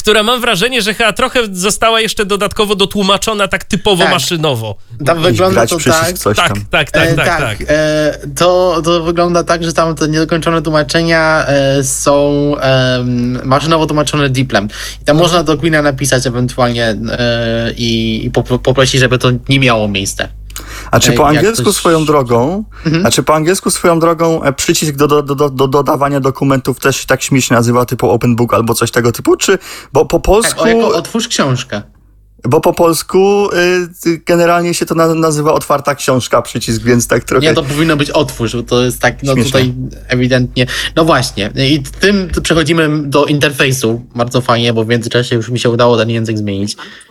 która mam wrażenie, że chyba trochę została jeszcze dodatkowo dotłumaczona tak typowo maszynowo. Tam wygląda to tak. Tak. To wygląda tak, że tam te niedokończone tłumaczenia są maszynowo tłumaczone DeepLem. I tam można do Queena napisać ewentualnie i poprosić, żeby to nie miało miejsca. A czy po angielsku swoją drogą przycisk do dodawania dokumentów też tak śmiesznie nazywa, typu Open Book albo coś tego typu, czy bo po polsku... Tak, jako otwórz książkę. Bo po polsku generalnie się to nazywa otwarta książka, przycisk, więc tak trochę... Nie, to powinno być otwórz, bo to jest tak, no śmieszne. Tutaj ewidentnie... No właśnie, i tym przechodzimy do interfejsu, bardzo fajnie, bo w międzyczasie już mi się udało ten język zmienić.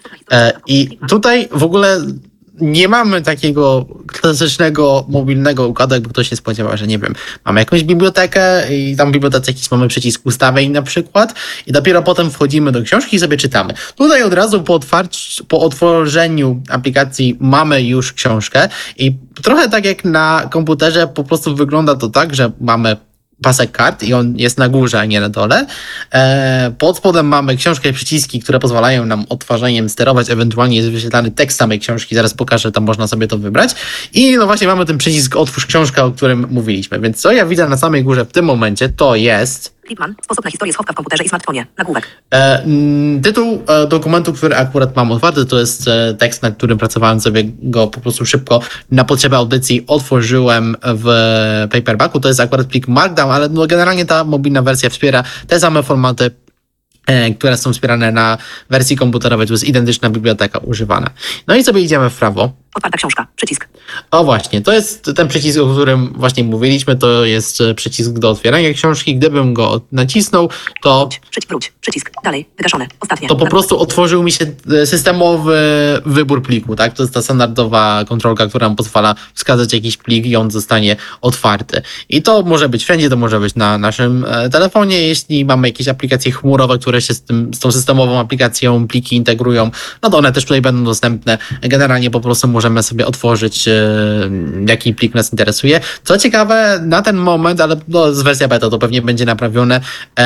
I tutaj w ogóle... Nie mamy takiego klasycznego, mobilnego układu, jakby ktoś się spodziewał, że nie wiem, mamy jakąś bibliotekę i tam w bibliotece jakiś mamy przycisk ustawień na przykład i dopiero potem wchodzimy do książki i sobie czytamy. Tutaj od razu po otworzeniu aplikacji mamy już książkę i trochę tak jak na komputerze po prostu wygląda to tak, że mamy pasek kart i on jest na górze, a nie na dole. Pod spodem mamy książkę i przyciski, które pozwalają nam odtwarzaniem sterować, ewentualnie jest wyświetlany tekst samej książki, zaraz pokażę, tam można sobie to wybrać. I no właśnie mamy ten przycisk otwórz książkę, o którym mówiliśmy. Więc co ja widzę na samej górze w tym momencie, to jest... Flipman, sposób na historię schowka w komputerze i smartfonie. Nagłówek. Tytuł dokumentu, który akurat mam otwarty, to jest tekst, na którym pracowałem sobie go po prostu szybko na potrzeby audycji otworzyłem w paperbacku. To jest akurat plik Markdown, ale no generalnie ta mobilna wersja wspiera te same formaty, które są wspierane na wersji komputerowej. To jest identyczna biblioteka używana. No i sobie idziemy w prawo. Otwarta książka. Przycisk. O właśnie, to jest ten przycisk, o którym właśnie mówiliśmy. To jest przycisk do otwierania książki. Gdybym go nacisnął, to... Wróć. Przycisk. Dalej. Wygaszone. Ostatnie. To po prostu otworzył mi się systemowy wybór pliku, tak? To jest ta standardowa kontrolka, która nam pozwala wskazać jakiś plik i on zostanie otwarty. I to może być wszędzie, to może być na naszym telefonie. Jeśli mamy jakieś aplikacje chmurowe, które się z tą systemową aplikacją pliki integrują, no to one też tutaj będą dostępne. Generalnie po prostu możemy sobie otworzyć jaki plik nas interesuje. Co ciekawe, na ten moment, ale no, z wersja beta to pewnie będzie naprawione,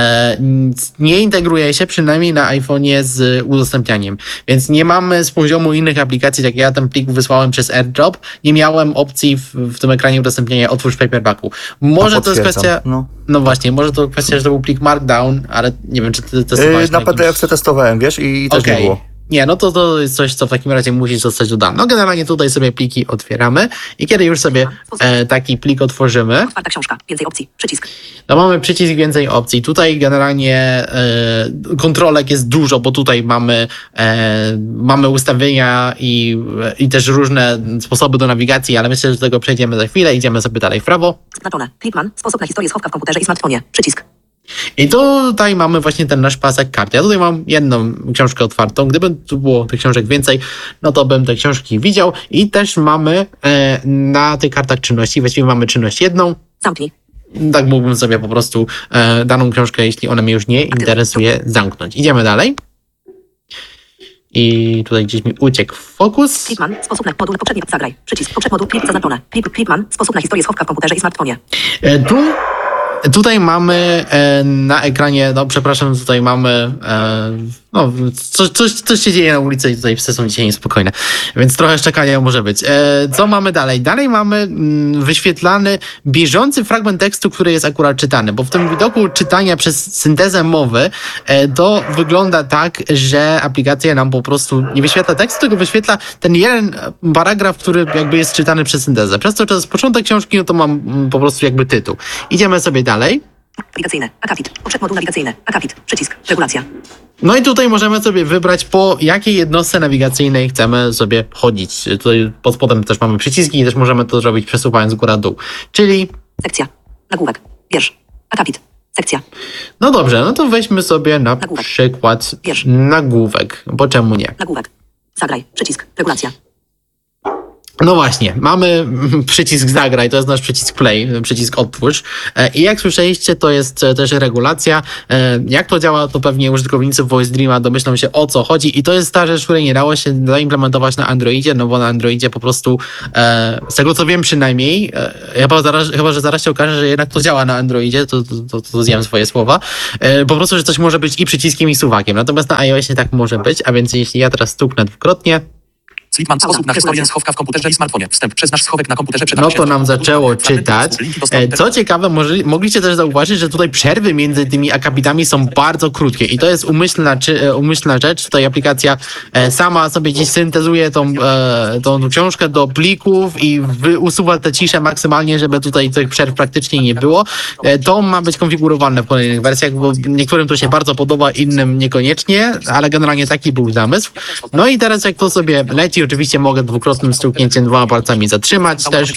nie integruje się przynajmniej na iPhone'ie z udostępnianiem. Więc nie mamy z poziomu innych aplikacji, jak ja ten plik wysłałem przez AirDrop, nie miałem opcji w tym ekranie udostępnienia otwórz w paperbacku. Może to jest kwestia... No właśnie, może to kwestia, że to był plik Markdown, ale nie wiem, czy ty testowałeś na PDF testowałem, wiesz, i też nie było. Nie, no to jest coś, co w takim razie musi zostać dodane. No generalnie tutaj sobie pliki otwieramy i kiedy już sobie taki plik otworzymy... Otwarta książka. Więcej opcji. Przycisk. No mamy przycisk więcej opcji. Tutaj generalnie kontrolek jest dużo, bo tutaj mamy ustawienia i też różne sposoby do nawigacji, ale myślę, że do tego przejdziemy za chwilę. Idziemy sobie dalej w prawo. Zaznaczone. Flipman. Sposób na historię schowka w komputerze i smartfonie. Przycisk. I tutaj mamy właśnie ten nasz pasek kart. Ja tutaj mam jedną książkę otwartą. Gdyby tu było tych książek więcej, no to bym te książki widział. I też mamy na tych kartach czynności, właściwie mamy czynność jedną. Zamknij. Tak mógłbym sobie po prostu daną książkę, jeśli ona mnie już nie interesuje, zamknąć. Idziemy dalej. I tutaj gdzieś mi uciekł fokus. Flipman, sposób na moduł poprzedni, zagraj. Przycisk, poprzedni moduł, klip zaznaczone. Flipman, sposób na historię schowka w komputerze i smartfonie. Tutaj mamy na ekranie, no przepraszam, tutaj mamy coś się dzieje na ulicy i tutaj psy są dzisiaj niespokojne, więc trochę szczekania może być. Co mamy dalej? Dalej mamy wyświetlany bieżący fragment tekstu, który jest akurat czytany, bo w tym widoku czytania przez syntezę mowy to wygląda tak, że aplikacja nam po prostu nie wyświetla tekstu, tylko wyświetla ten jeden paragraf, który jakby jest czytany przez syntezę. Przez to, że to jest początek książki, no to mam po prostu jakby tytuł. Idziemy sobie dalej. Nawigacyjny, akapit, poprzedni moduł nawigacyjny, akapit, przycisk, regulacja. No i tutaj możemy sobie wybrać, po jakiej jednostce nawigacyjnej chcemy sobie chodzić. Tutaj pod spodem też mamy przyciski i też możemy to zrobić przesuwając góra-dół. Czyli... Sekcja, nagłówek, wiersz, akapit, sekcja. No dobrze, no to weźmy sobie na przykład nagłówek, bo czemu nie? Nagłówek, zagraj, przycisk, regulacja. No właśnie, mamy przycisk zagraj, to jest nasz przycisk play, przycisk otwórz. I jak słyszeliście, to jest też regulacja. Jak to działa, to pewnie użytkownicy Voice Dreama domyślą się, o co chodzi. I to jest ta rzecz, której nie dało się zaimplementować na Androidzie, no bo na Androidzie po prostu, z tego co wiem przynajmniej, chyba że zaraz się okaże, że jednak to działa na Androidzie, to zjem swoje słowa, po prostu, że coś może być i przyciskiem, i suwakiem. Natomiast na iOSie tak może być, a więc jeśli ja teraz stuknę dwukrotnie, Slipman, sposób na historię schowka w komputerze i smartfonie. Wstęp przez nasz schowek na komputerze. No to nam zaczęło czytać. Co ciekawe, mogliście też zauważyć, że tutaj przerwy między tymi akapitami są bardzo krótkie i to jest umyślna rzecz. Tutaj aplikacja sama sobie gdzieś syntezuje tą książkę do plików i usuwa tę ciszę maksymalnie, żeby tutaj tych przerw praktycznie nie było. To ma być konfigurowane w kolejnych wersjach, bo niektórym to się bardzo podoba, innym niekoniecznie, ale generalnie taki był zamysł. No i teraz jak to sobie leci, oczywiście mogę dwukrotnym stuknięciem 2 palcami zatrzymać też.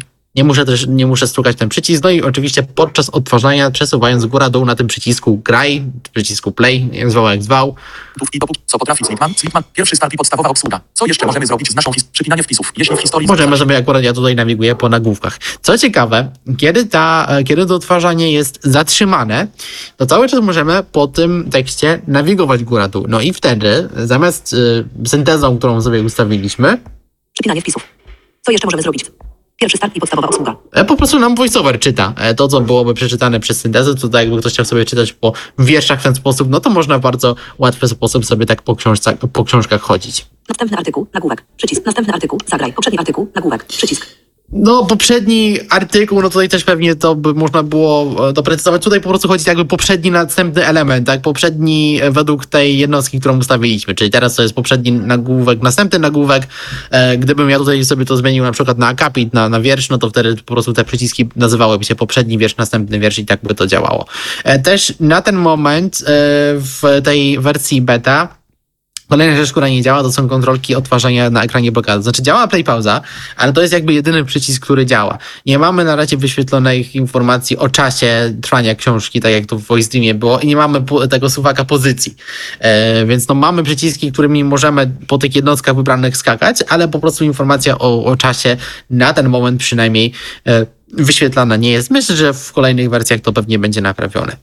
Nie muszę stukać ten przycisk. No i oczywiście podczas odtwarzania, przesuwając góra-dół na tym przycisku graj, przycisku play, zwał jak zwał. Co potrafi Slipman? Slipman, pierwszy start i podstawowa obsługa. Co jeszcze możemy zrobić z naszą przekinanie wpisów? Jeśli w historii... Możemy sobie, akurat ja tutaj nawiguję po nagłówkach. Co ciekawe, kiedy to odtwarzanie jest zatrzymane, to cały czas możemy po tym tekście nawigować góra-dół. No i wtedy, zamiast syntezą, którą sobie ustawiliśmy... Przekinanie wpisów. Co jeszcze możemy zrobić? Pierwszy start i podstawowa obsługa. Po prostu nam voiceover czyta. To, co byłoby przeczytane przez syntezę, to tak jakby ktoś chciał sobie czytać po wierszach w ten sposób, no to można w bardzo łatwy sposób sobie tak po książkach chodzić. Następny artykuł, nagłówek, przycisk. Następny artykuł, zagraj. Poprzedni artykuł, nagłówek, przycisk. No, poprzedni artykuł, no tutaj też pewnie to by można było doprecyzować. Tutaj po prostu chodzi jakby poprzedni, następny element, tak? Poprzedni według tej jednostki, którą ustawiliśmy. Czyli teraz to jest poprzedni nagłówek, następny nagłówek. Gdybym ja tutaj sobie to zmienił na przykład na akapit, na wiersz, no to wtedy po prostu te przyciski nazywałyby się poprzedni wiersz, następny wiersz i tak by to działało. Też na ten moment w tej wersji beta kolejna rzecz, która nie działa, to są kontrolki odtwarzania na ekranie blokady. Znaczy działa play pauza, ale to jest jakby jedyny przycisk, który działa. Nie mamy na razie wyświetlonych informacji o czasie trwania książki, tak jak to w Voice Dreamie było, i nie mamy tego suwaka pozycji. Więc no mamy przyciski, którymi możemy po tych jednostkach wybranych skakać, ale po prostu informacja o czasie na ten moment przynajmniej wyświetlana nie jest. Myślę, że w kolejnych wersjach to pewnie będzie naprawione.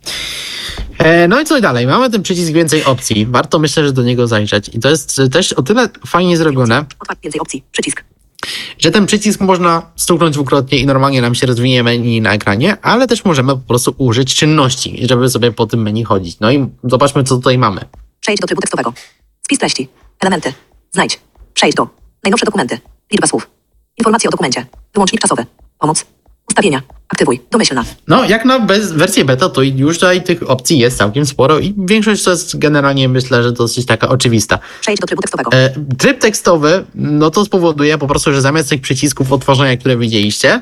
No i co dalej? Mamy ten przycisk więcej opcji. Warto, myślę, że do niego zajrzeć. I to jest też o tyle fajnie zrobione, Więcej opcji, przycisk. że ten przycisk można stuknąć dwukrotnie i normalnie nam się rozwinie menu na ekranie, ale też możemy po prostu użyć czynności, żeby sobie po tym menu chodzić. No i zobaczmy, co tutaj mamy. Przejdź do trybu tekstowego. Spis treści. Elementy. Znajdź. Przejdź do. Najnowsze dokumenty. Liczba słów. Informacje o dokumencie. Wyłącznik czasowy. Pomoc. Ustawienia. Aktywuj. Domyślna. No, jak na wersję beta, to już tutaj tych opcji jest całkiem sporo i większość to jest generalnie, myślę, że dosyć taka oczywista. Przejdź do trybu tekstowego. Tryb tekstowy, no to spowoduje po prostu, że zamiast tych przycisków odtwarzania, które widzieliście,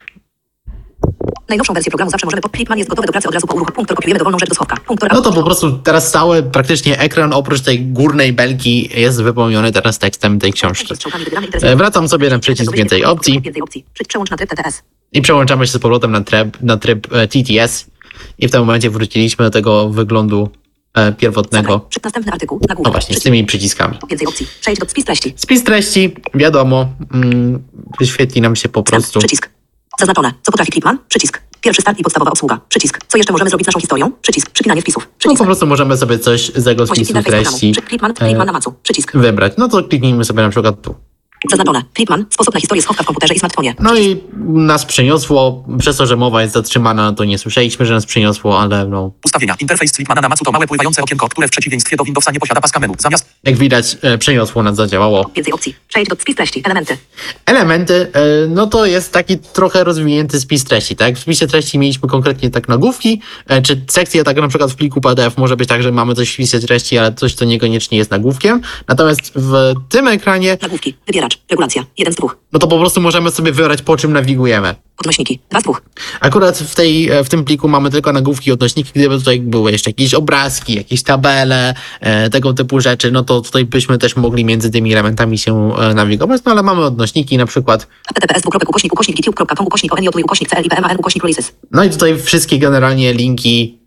Najnowszą wersję programu zawsze możemy... Flipman jest gotowy do pracy od razu po uruchomieniu. Punktor kopiujemy dowolną rzecz do schowka. Punktor... no to po prostu teraz cały praktycznie ekran oprócz tej górnej belki jest wypełniony teraz tekstem tej książki. Wracam sobie na przycisk więcej opcji Przełącz na tryb TTS. i przełączamy się z powrotem na tryb TTS i w tym momencie wróciliśmy do tego wyglądu pierwotnego. Następny artykuł, nagłówek. No właśnie, z tymi przyciskami. Więcej opcji. Przejdź do spis treści. Spis treści, wiadomo, wyświetli nam się po prostu. Przycisk. Zaznaczone. Co potrafi Flipman? Przycisk. Pierwszy start i podstawowa obsługa. Przycisk. Co jeszcze możemy zrobić z naszą historią? Przycisk. Przekinanie wpisów. No Przycisk. po prostu możemy sobie coś z tego spisu treści Flipman na macu. Przycisk. wybrać. No to kliknijmy sobie na przykład tu. Zaznaczone. Flipman. Sposób na historię schowka w komputerze i smartfonie. No i nas przeniosło, przez to, że mowa jest zatrzymana, no to nie słyszeliśmy, że nas przeniosło, ale no... Ustawienia. Interfejs Slipmana na macu to małe pływające okienko, które w przeciwieństwie do Windowsa nie posiada paska menu. Zamiast... Jak widać, przeniosło nas, zadziałało. Więcej opcji. Przejdź do spis treści. Elementy. Elementy, no to jest taki trochę rozwinięty spis treści, tak? W spisie treści mieliśmy konkretnie tak nagłówki, czy sekcje, tak na przykład w pliku PDF może być tak, że mamy coś w spisie treści, ale coś, co niekoniecznie jest nagłówkiem. Natomiast w tym ekranie... Nagłówki. Wybieracz. Regulacja. 1 z 2. No to po prostu możemy sobie wybrać, po czym nawigujemy. Odnośniki. 2 z 2. Akurat w tym pliku mamy tylko nagłówki i odnośniki. Gdyby tutaj były jeszcze jakieś obrazki, jakieś tabele, tego typu rzeczy, no to tutaj byśmy też mogli między tymi elementami się nawigować, no ale mamy odnośniki, na przykład https://youtube.com/youtube.cl/IPMAN/releases. no i tutaj wszystkie generalnie linki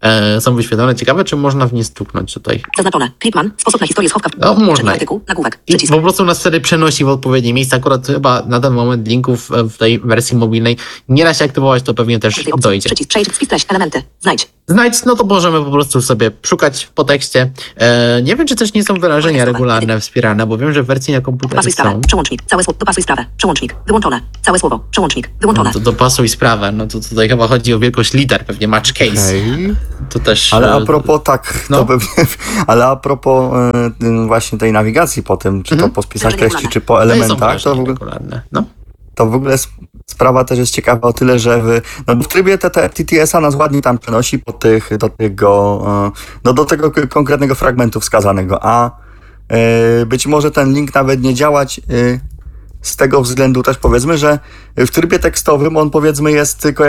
są wyświetlone. Ciekawe, czy można w nie stuknąć tutaj. Zaznaczone. Clickman. Sposób na historię schowka. No, można. Artykuł. Nagłówek. I Przycisk. po prostu nas wtedy przenosi w odpowiednie miejsca. Akurat chyba na ten moment linków w tej wersji mobilnej nie da się aktywować, to pewnie też Więcej opcji. dojdzie. Przycisk. Przejdź. Spis treść. Elementy. Znajdź. Znajdź, no to możemy po prostu sobie szukać po tekście. Nie wiem, czy też nie są wyrażenia regularne wspierane, bo wiem, że w wersji na komputerze Dopasuj sprawę. są. Przełącznik. Całe słowo. Dopasuj sprawę. Przełącznik. Wyłączone. Całe słowo. Przełącznik. Wyłączone. No to dopasuj sprawę. No to tutaj chyba chodzi o wielkość liter, pewnie match case. Okej. To też... Ale a propos tak, no. to pewnie, ale a propos właśnie tej nawigacji po tym, czy to po spisach treści, czy po To nie są elementach, to wyrażenia w ogóle, regularne. No. to w ogóle sprawa też jest ciekawa o tyle, że w trybie TTS-a nas ładnie tam przenosi do tego konkretnego fragmentu wskazanego, a być może ten link nawet nie działać z tego względu też powiedzmy, że w trybie tekstowym on powiedzmy jest tylko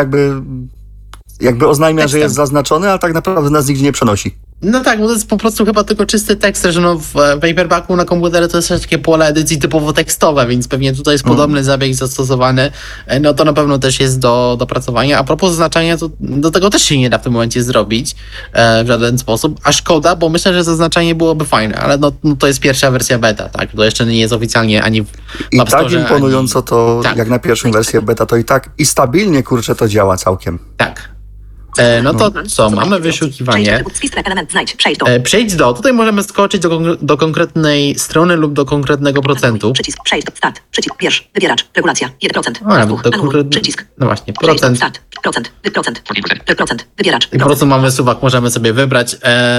jakby oznajmia, że Tekstem. jest zaznaczony, a tak naprawdę nas nigdzie nie przenosi. No tak, bo to jest po prostu chyba tylko czysty tekst, że no w paperbacku na komputerze to jest też takie pole edycji typowo tekstowe, więc pewnie tutaj jest podobny zabieg zastosowany. No to na pewno też jest do opracowania. A propos zaznaczania, to do tego też się nie da w tym momencie zrobić w żaden sposób. A szkoda, bo myślę, że zaznaczanie byłoby fajne, ale no to jest pierwsza wersja beta, tak? To jeszcze nie jest oficjalnie ani w I App tak Store, imponująco to, Tak. jak na pierwszą wersję beta, to i tak i stabilnie, kurczę, to działa całkiem. Tak. No to co, mamy wyszukiwanie. Spis treść. Element. Znajdź. Przejdź do. Przejdź do. Tutaj możemy skoczyć do konkretnej strony lub do konkretnego procentu. Przycisk. Przejdź do. Start. Przycisk. Bierz. Wybieracz. Regulacja. 1%. Nawet do Anuluj. Przycisk. No właśnie, Przejdź do. procent. Start. Procent. Wybieracz. I po prostu mamy suwak, możemy sobie wybrać.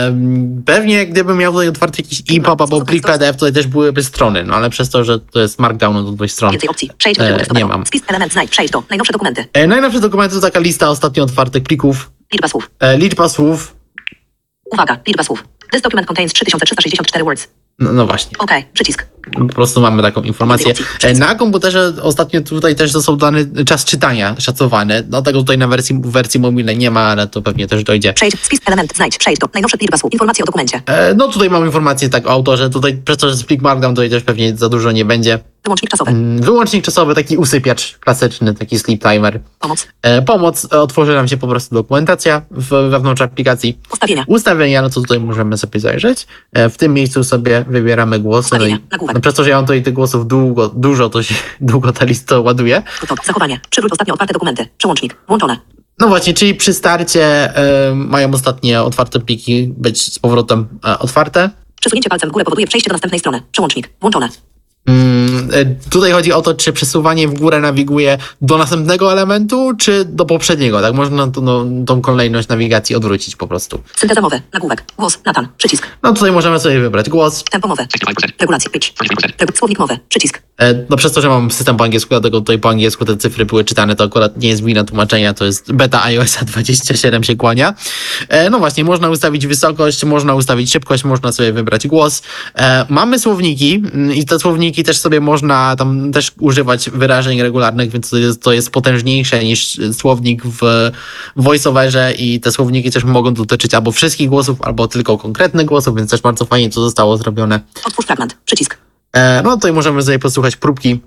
Pewnie gdybym miał tutaj otwarty jakiś EPUB albo plik PDF, tutaj też byłyby strony, no ale przez to, że to jest markdown do 2 stron. Więcej opcji. Przejdź do trybu Nie tekstowego. mam. Spis. Element. Znajdź. Przejdź do. Najnowsze dokumenty. Najnowsze dokumenty to taka lista ostatnio otwartych plików. Liczba słów. Liczba słów. Uwaga. Liczba słów. This document contains 3364 words. No właśnie. OK. Przycisk. Po prostu mamy taką informację. Na komputerze ostatnio tutaj też został dany czas czytania szacowany. No tego tutaj na wersji mobilnej nie ma, ale to pewnie też dojdzie. Przejdź. Spis. Element. Znajdź. Przejdź do. Najnowsze liczba słów. Informacje o dokumencie. No tutaj mamy informację tak o autorze. Tutaj przez to, że jest plik markdown, tutaj też pewnie za dużo nie będzie. Wyłącznik czasowy. Wyłącznik czasowy, taki usypiacz klasyczny, taki sleep timer. Pomoc. Pomoc, otworzy nam się po prostu dokumentacja wewnątrz aplikacji. Ustawienia. Ustawienia, no to tutaj możemy sobie zajrzeć. W tym miejscu sobie wybieramy głosy. No i Ustawienia, nagłówek. no przez to, że ja mam tutaj tych głosów dużo, to się długo ta lista ładuje. Gotowe. Zachowanie. Przywróć ostatnio otwarte dokumenty. Przełącznik. Włączone. No właśnie, czyli przy starcie mają ostatnie otwarte pliki być z powrotem otwarte. Przesunięcie palcem w górę powoduje przejście do następnej strony. Przełącznik. Włączone. Tutaj chodzi o to, czy przesuwanie w górę nawiguje do następnego elementu, czy do poprzedniego. Tak można tą kolejność nawigacji odwrócić po prostu. Synteza mowy. Nagłówek. Głos. Natan. Przycisk. No tutaj możemy sobie wybrać głos. Tempo mowy. Regulacja. Pitch. Słownik mowy. Przycisk. No przez to, że mam system po angielsku, dlatego tutaj po angielsku te cyfry były czytane, to akurat nie jest wina tłumaczenia, to jest beta iOS 27 się kłania. No właśnie, można ustawić wysokość, można ustawić szybkość, można sobie wybrać głos. Mamy słowniki i te słowniki też sobie można tam też używać wyrażeń regularnych, więc to jest potężniejsze niż słownik w VoiceOverze i te słowniki też mogą dotyczyć albo wszystkich głosów, albo tylko konkretnych głosów, więc też bardzo fajnie to zostało zrobione. Otwórz fragment. Przycisk. No tutaj możemy sobie posłuchać próbki.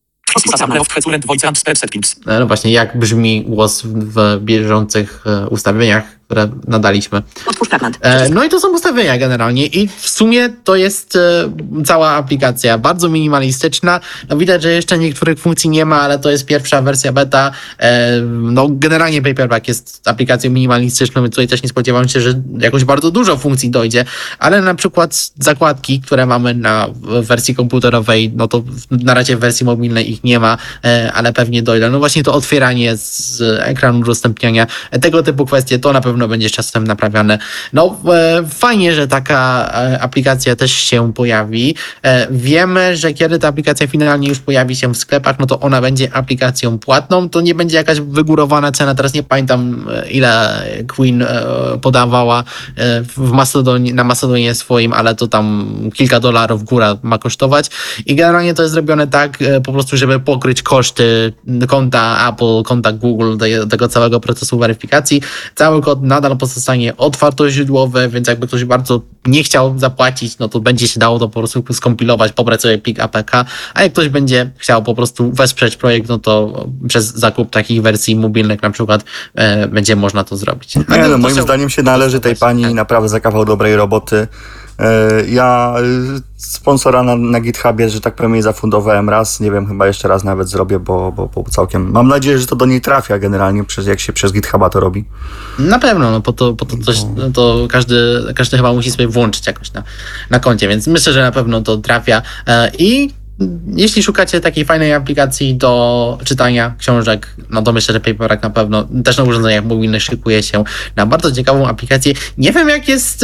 No właśnie, jak brzmi głos w bieżących ustawieniach, które nadaliśmy. Otwórz fragment. No i to są ustawienia generalnie i w sumie to jest cała aplikacja bardzo minimalistyczna. No widać, że jeszcze niektórych funkcji nie ma, ale to jest pierwsza wersja beta. No generalnie Paperback jest aplikacją minimalistyczną, więc tutaj też nie spodziewam się, że jakoś bardzo dużo funkcji dojdzie, ale na przykład zakładki, które mamy w wersji komputerowej, no to na razie w wersji mobilnej ich nie ma, ale pewnie dojdą. No właśnie to otwieranie z ekranu udostępniania, tego typu kwestie, to na pewno będzie z czasem naprawiane. No fajnie, że taka aplikacja też się pojawi. Wiemy, że kiedy ta aplikacja finalnie już pojawi się w sklepach, no to ona będzie aplikacją płatną. To nie będzie jakaś wygórowana cena. Teraz nie pamiętam, ile Queen podawała na Macedonie swoim, ale to tam kilka dolarów góra ma kosztować. I generalnie to jest zrobione tak po prostu, żeby pokryć koszty konta Apple, konta Google, tego całego procesu weryfikacji. Cały kod nadal pozostanie otwartoźródłowe, więc jakby ktoś bardzo nie chciał zapłacić, no to będzie się dało to po prostu skompilować, pobrać sobie plik APK, a jak ktoś będzie chciał po prostu wesprzeć projekt, no to przez zakup takich wersji mobilnych na przykład będzie można to zrobić. Nie, no, moim zdaniem się należy tej pani naprawdę za kawał dobrej roboty. Ja sponsora na GitHubie, że tak powiem, jej zafundowałem raz, nie wiem, chyba jeszcze raz nawet zrobię, bo całkiem, mam nadzieję, że to do niej trafia generalnie, jak się przez GitHuba to robi. Na pewno, no po to coś, to każdy chyba musi sobie włączyć jakoś na koncie, więc myślę, że na pewno to trafia i jeśli szukacie takiej fajnej aplikacji do czytania książek, no to myślę, że Paperback na pewno też na urządzeniach mobilnych szykuje się na bardzo ciekawą aplikację. Nie wiem, jak jest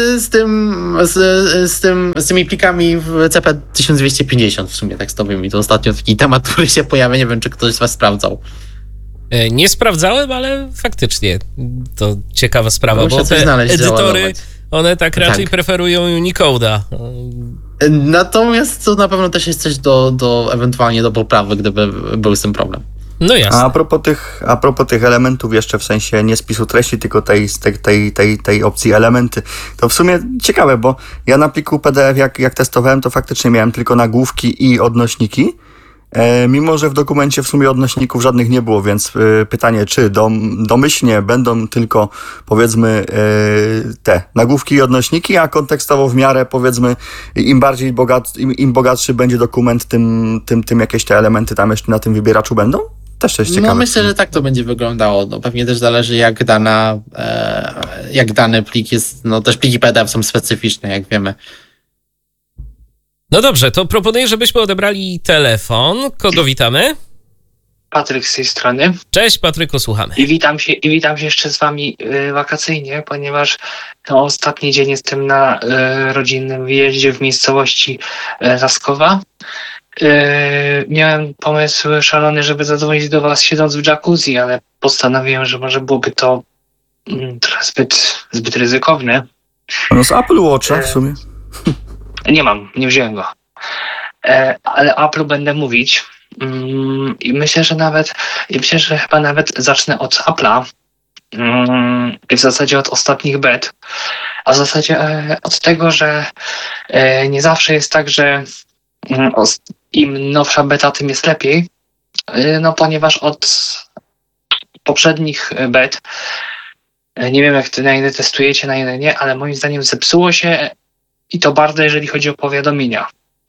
z tymi plikami w CP1250 w sumie tekstowymi. To ostatnio taki temat, który się pojawia. Nie wiem, czy ktoś z was sprawdzał. Nie sprawdzałem, ale faktycznie to ciekawa sprawa, Muszę bo coś te znaleźć, edytory, załadować. one tak raczej preferują Unicode'a. Natomiast to na pewno też jest coś ewentualnie do poprawy, gdyby był z tym problem. No jasne. A a propos tych elementów jeszcze, w sensie nie spisu treści, tylko tej opcji elementy, to w sumie ciekawe, bo ja na pliku PDF jak testowałem, to faktycznie miałem tylko nagłówki i odnośniki, mimo że w dokumencie w sumie odnośników żadnych nie było, więc pytanie, czy domyślnie będą tylko, powiedzmy, te nagłówki i odnośniki, a kontekstowo w miarę, powiedzmy, im bogatszy będzie dokument, tym jakieś te elementy tam jeszcze na tym wybieraczu będą? Też coś ciekawe. No myślę, że tak to będzie wyglądało. No, pewnie też zależy, jak dany plik jest. No też pliki PDF są specyficzne, jak wiemy. No dobrze, to proponuję, żebyśmy odebrali telefon. Kogo witamy? Patryk z tej strony. Cześć Patryku, słuchamy. I witam się jeszcze z wami wakacyjnie, ponieważ ostatni dzień jestem na rodzinnym wyjeździe w miejscowości Laskowa. Miałem pomysł szalony, żeby zadzwonić do was siedząc w jacuzzi, ale postanowiłem, że może byłoby to trochę zbyt ryzykowne. No z Apple Watcha w sumie. Nie wziąłem go. Ale Apple będę mówić. I myślę, że chyba nawet zacznę od Apple'a. W zasadzie od ostatnich bet. A w zasadzie od tego, że nie zawsze jest tak, że im nowsza beta, tym jest lepiej. No ponieważ od poprzednich bet, nie wiem na ile testujecie, na ile nie, ale moim zdaniem zepsuło się i to bardzo, jeżeli chodzi o powiadomienia.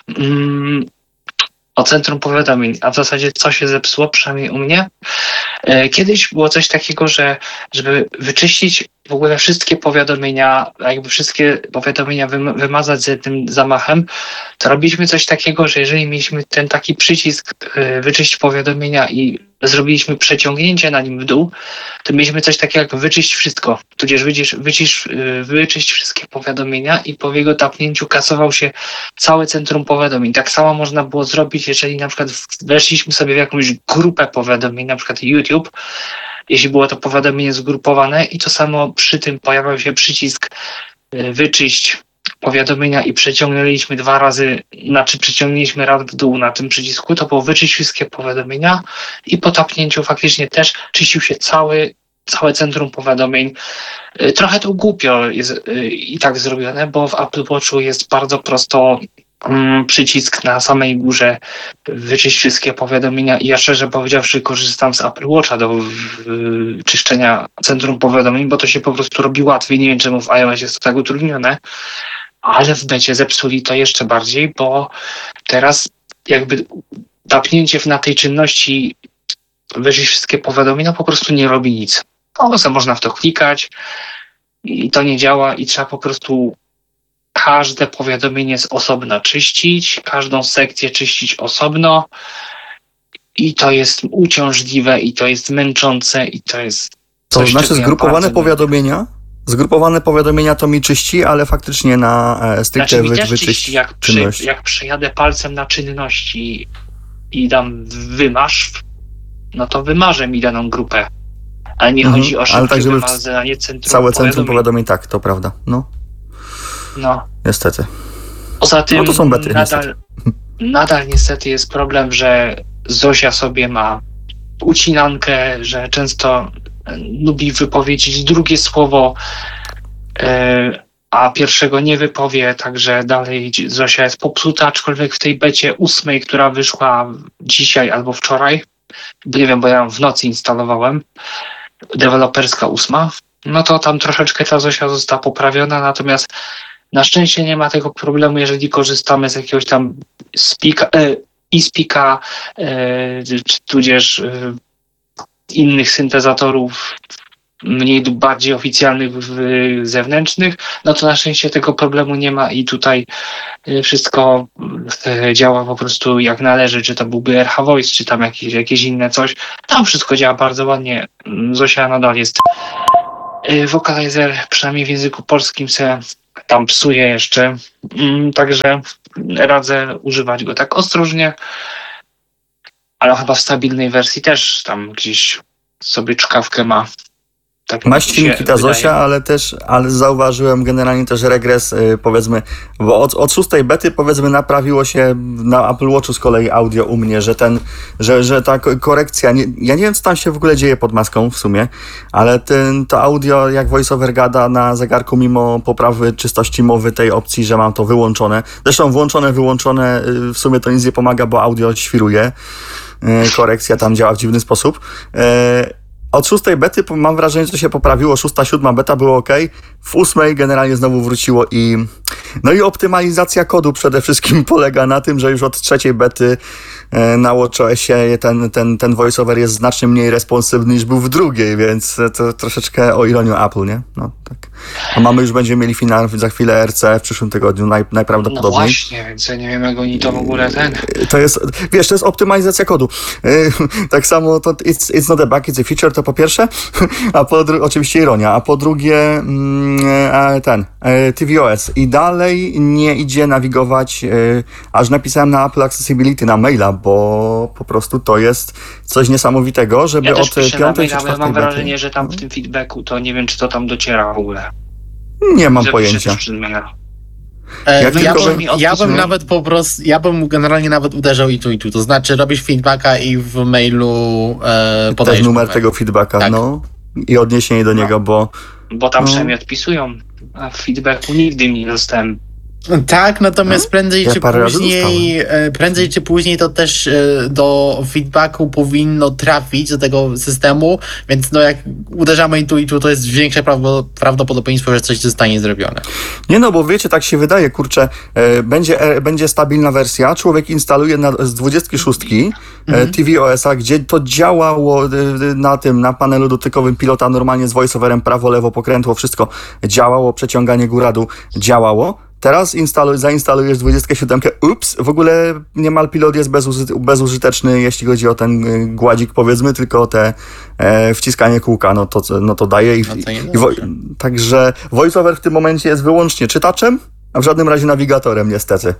O centrum powiadomień, a w zasadzie co się zepsuło, przynajmniej u mnie. Kiedyś było coś takiego, że żeby wyczyścić w ogóle wszystkie powiadomienia, jakby wszystkie powiadomienia wymazać z jednym zamachem, to robiliśmy coś takiego, że jeżeli mieliśmy ten taki przycisk wyczyść powiadomienia i zrobiliśmy przeciągnięcie na nim w dół, to mieliśmy coś takiego jak wyczyść wszystko, tudzież wyczyść wszystkie powiadomienia i po jego tapnięciu kasował się całe centrum powiadomień. Tak samo można było zrobić, jeżeli na przykład weszliśmy sobie w jakąś grupę powiadomień, na przykład YouTube, jeśli było to powiadomienie zgrupowane i to samo przy tym pojawiał się przycisk wyczyść powiadomienia i przeciągnęliśmy przyciągnęliśmy raz w dół na tym przycisku, to było wyczyść wszystkie powiadomienia i po tapnięciu faktycznie też czyścił się całe centrum powiadomień. Trochę to głupio jest i tak zrobione, bo w Apple Watchu jest bardzo prosto przycisk na samej górze wyczyść wszystkie powiadomienia i ja szczerze powiedziawszy korzystam z Apple Watcha do czyszczenia centrum powiadomień, bo to się po prostu robi łatwiej. Nie wiem czemu w iOS jest to tak utrudnione, ale w becie zepsuli to jeszcze bardziej, bo teraz jakby tapnięcie na tej czynności wyczyść wszystkie powiadomienia po prostu nie robi nic. Można w to klikać i to nie działa i trzeba po prostu każde powiadomienie z osobna czyścić, każdą sekcję czyścić osobno i to jest uciążliwe i to jest męczące i to jest To coś, znaczy zgrupowane powiadomienia? Zgrupowane powiadomienia to mi czyści, ale faktycznie na stricte wyczyści czynności. Jak przejadę palcem na czynności i dam wymarz, no to wymarzę mi daną grupę. Ale nie chodzi o szybkie tak, żeby wymazanie centrum całe centrum powiadomień, tak, to prawda. No. Niestety. Poza tym to są bety, nadal niestety jest problem, że Zosia sobie ma ucinankę, że często lubi wypowiedzieć drugie słowo, a pierwszego nie wypowie, także dalej Zosia jest popsuta, aczkolwiek w tej becie 8, która wyszła dzisiaj albo wczoraj, nie wiem, bo ja ją w nocy instalowałem, deweloperska 8, no to tam troszeczkę ta Zosia została poprawiona, natomiast na szczęście nie ma tego problemu, jeżeli korzystamy z jakiegoś tam eSpeaka, czy tudzież innych syntezatorów mniej lub bardziej oficjalnych, zewnętrznych, no to na szczęście tego problemu nie ma i tutaj wszystko działa po prostu jak należy, czy to byłby RH Voice, czy tam jakieś inne coś. Tam wszystko działa bardzo ładnie. Zosia nadal jest. Vocalizer, przynajmniej w języku polskim, se tam psuje jeszcze, także radzę używać go tak ostrożnie, ale chyba w stabilnej wersji też tam gdzieś sobie czkawkę ma. Tak ma ścianki ta Zosia, ale zauważyłem generalnie też regres, powiedzmy, bo od 6 bety, powiedzmy, naprawiło się na Apple Watchu z kolei audio u mnie, że ta korekcja, ja nie wiem, co tam się w ogóle dzieje pod maską w sumie, ale to audio, jak VoiceOver gada na zegarku, mimo poprawy czystości mowy tej opcji, że mam to wyłączone, zresztą wyłączone, w sumie to nic nie pomaga, bo audio świruje, korekcja tam działa w dziwny sposób. Od 6 bety mam wrażenie, że to się poprawiło, 6, 7 beta było ok, w 8 generalnie znowu wróciło i optymalizacja kodu przede wszystkim polega na tym, że już od 3 bety na WatchOSie ten voiceover jest znacznie mniej responsywny niż był w 2, więc to troszeczkę o ironię Apple, nie? No tak. A będziemy mieli finał za chwilę RC w przyszłym tygodniu najprawdopodobniej. No właśnie, więc ja nie wiem, jak oni to w ogóle To jest, wiesz, to jest optymalizacja kodu. Tak samo to it's not a bug, it's a feature, to po pierwsze, a po drugie, oczywiście ironia, a po drugie tvOS i dalej nie idzie nawigować, aż napisałem na Apple Accessibility na maila, bo po prostu to jest coś niesamowitego, żeby ja od 5 czy 4 ale mam wrażenie, że tam w tym feedbacku to nie wiem, czy to tam dociera w ogóle. Nie mam pojęcia. Ja bym generalnie nawet uderzał i tu. To znaczy robisz feedbacka i w mailu podajesz też numer tego feedbacka, tak. No i odniesienie do niego, bo tam przynajmniej odpisują, a w feedbacku nigdy nie dostałem. Tak, natomiast prędzej czy później to też do feedbacku powinno trafić do tego systemu, więc no jak uderzamy i tu, to jest większe prawdopodobieństwo, że coś zostanie zrobione. Nie no, bo wiecie, tak się wydaje, kurczę, będzie stabilna wersja, człowiek instaluje z 26 tvOS-a, gdzie to działało na panelu dotykowym pilota normalnie z voiceoverem, prawo, lewo, pokrętło, wszystko działało, przeciąganie góra-dół działało. Teraz zainstalujesz 27, w ogóle niemal pilot jest bezużyteczny, jeśli chodzi o ten gładzik, powiedzmy, tylko te wciskanie kółka, no to daje. Także VoiceOver w tym momencie jest wyłącznie czytaczem, a w żadnym razie nawigatorem, niestety.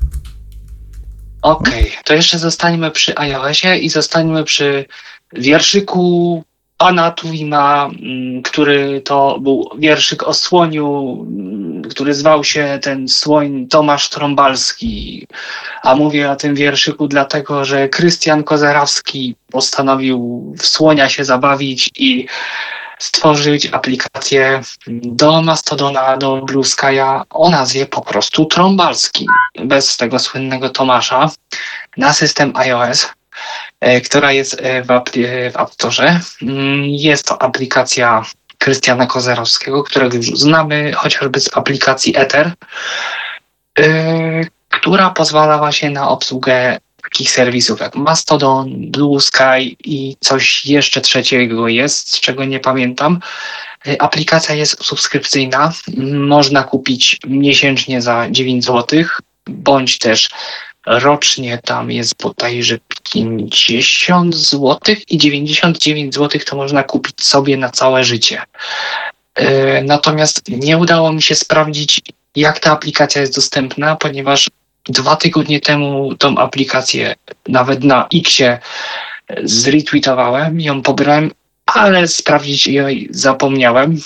Okej, to jeszcze zostańmy przy iOSie i zostańmy przy wierszyku pana Tuwima, który to był wierszyk o słoniu, który zwał się ten słoń Tomasz Trąbalski. A mówię o tym wierszyku dlatego, że Krystian Kozerawski postanowił w słonia się zabawić i stworzyć aplikację do Mastodona, do Blue Sky'a o nazwie po prostu Trąbalski, bez tego słynnego Tomasza, na system iOS, która jest w App Store. Jest to aplikacja Krystiana Kozerowskiego, którego już znamy chociażby z aplikacji Ether, która pozwalała się na obsługę takich serwisów jak Mastodon, Blue Sky i coś jeszcze trzeciego jest, z czego nie pamiętam. Aplikacja jest subskrypcyjna, można kupić miesięcznie za 9 zł, bądź też rocznie tam jest bodajże 50 zł i 99 zł to można kupić sobie na całe życie. Natomiast nie udało mi się sprawdzić, jak ta aplikacja jest dostępna, ponieważ 2 tygodnie temu tą aplikację nawet na X-ie zretweetowałem, ją pobrałem, ale sprawdzić jej zapomniałem.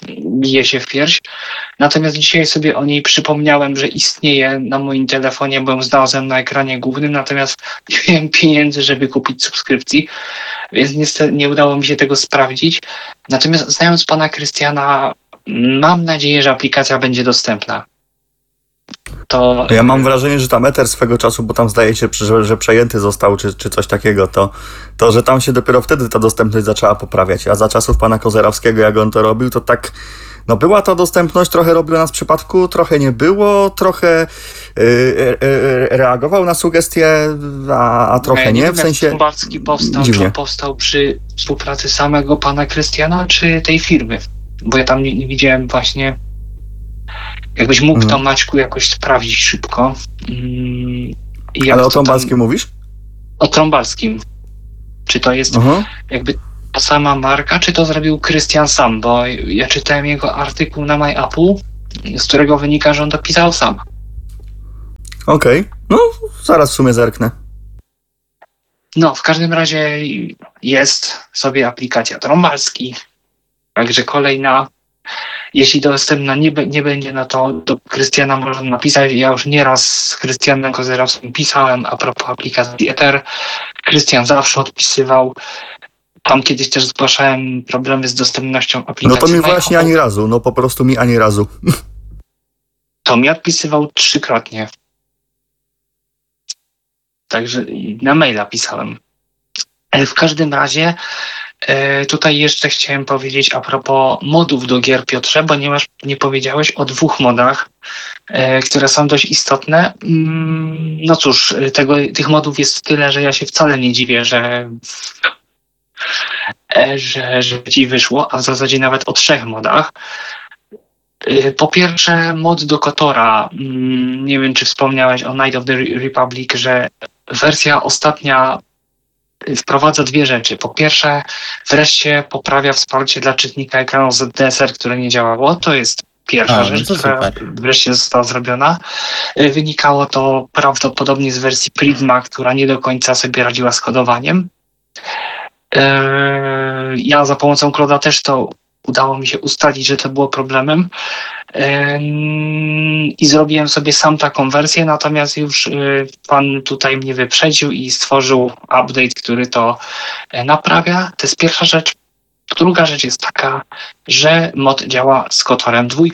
bije się w pierś. Natomiast dzisiaj sobie o niej przypomniałem, że istnieje na moim telefonie, bo ją znalazłem na ekranie głównym, natomiast nie miałem pieniędzy, żeby kupić subskrypcji, więc niestety nie udało mi się tego sprawdzić. Natomiast znając pana Krystiana, mam nadzieję, że aplikacja będzie dostępna. To... Ja mam wrażenie, że tam Ether swego czasu, bo tam zdaje się, że przejęty został, czy coś takiego, to, że tam się dopiero wtedy ta dostępność zaczęła poprawiać. A za czasów pana Kozerowskiego, jak on to robił, to tak, no była ta dostępność, trochę robił nas w przypadku, trochę nie było, trochę reagował na sugestie, a trochę nie, w sensie... Trąbalski dziwnie. powstał przy współpracy samego pana Krystiana, czy tej firmy? Bo ja tam nie widziałem właśnie... Jakbyś mógł to, Maćku, jakoś sprawdzić szybko. Ale o Trąbalskim mówisz? O Trąbalskim. Czy to jest jakby ta sama marka, czy to zrobił Krystian sam? Bo ja czytałem jego artykuł na MyApple, z którego wynika, że on to pisał sam. Okej. No, zaraz w sumie zerknę. No, w każdym razie jest sobie aplikacja Trąbalski. Także kolejna. Jeśli dostępna nie będzie, no to do Krystiana można napisać. Ja już nieraz z Krystianem Kozerowskim pisałem a propos aplikacji Ether. Krystian zawsze odpisywał. Tam kiedyś też zgłaszałem problemy z dostępnością aplikacji. No to mi właśnie ani razu, no po prostu mi ani razu. To mi odpisywał 3-krotnie. Także na maila pisałem. W każdym razie tutaj jeszcze chciałem powiedzieć a propos modów do gier, Piotrze, ponieważ nie powiedziałeś o 2 modach, które są dość istotne. No cóż, tych modów jest tyle, że ja się wcale nie dziwię, że ci wyszło, a w zasadzie nawet o 3 modach. Po pierwsze, mod do Kotora. Nie wiem, czy wspomniałeś o Night of the Republic, że wersja ostatnia wprowadza 2 rzeczy. Po pierwsze, wreszcie poprawia wsparcie dla czytnika ekranu ZDSR, które nie działało. To jest pierwsza rzecz, która wreszcie została zrobiona. Wynikało to prawdopodobnie z wersji Prisma, która nie do końca sobie radziła z kodowaniem. Ja za pomocą Claude'a też to udało mi się ustalić, że to było problemem i zrobiłem sobie sam taką wersję, natomiast już pan tutaj mnie wyprzedził i stworzył update, który to naprawia. To jest pierwsza rzecz. Druga rzecz jest taka, że mod działa z Kotorem 2.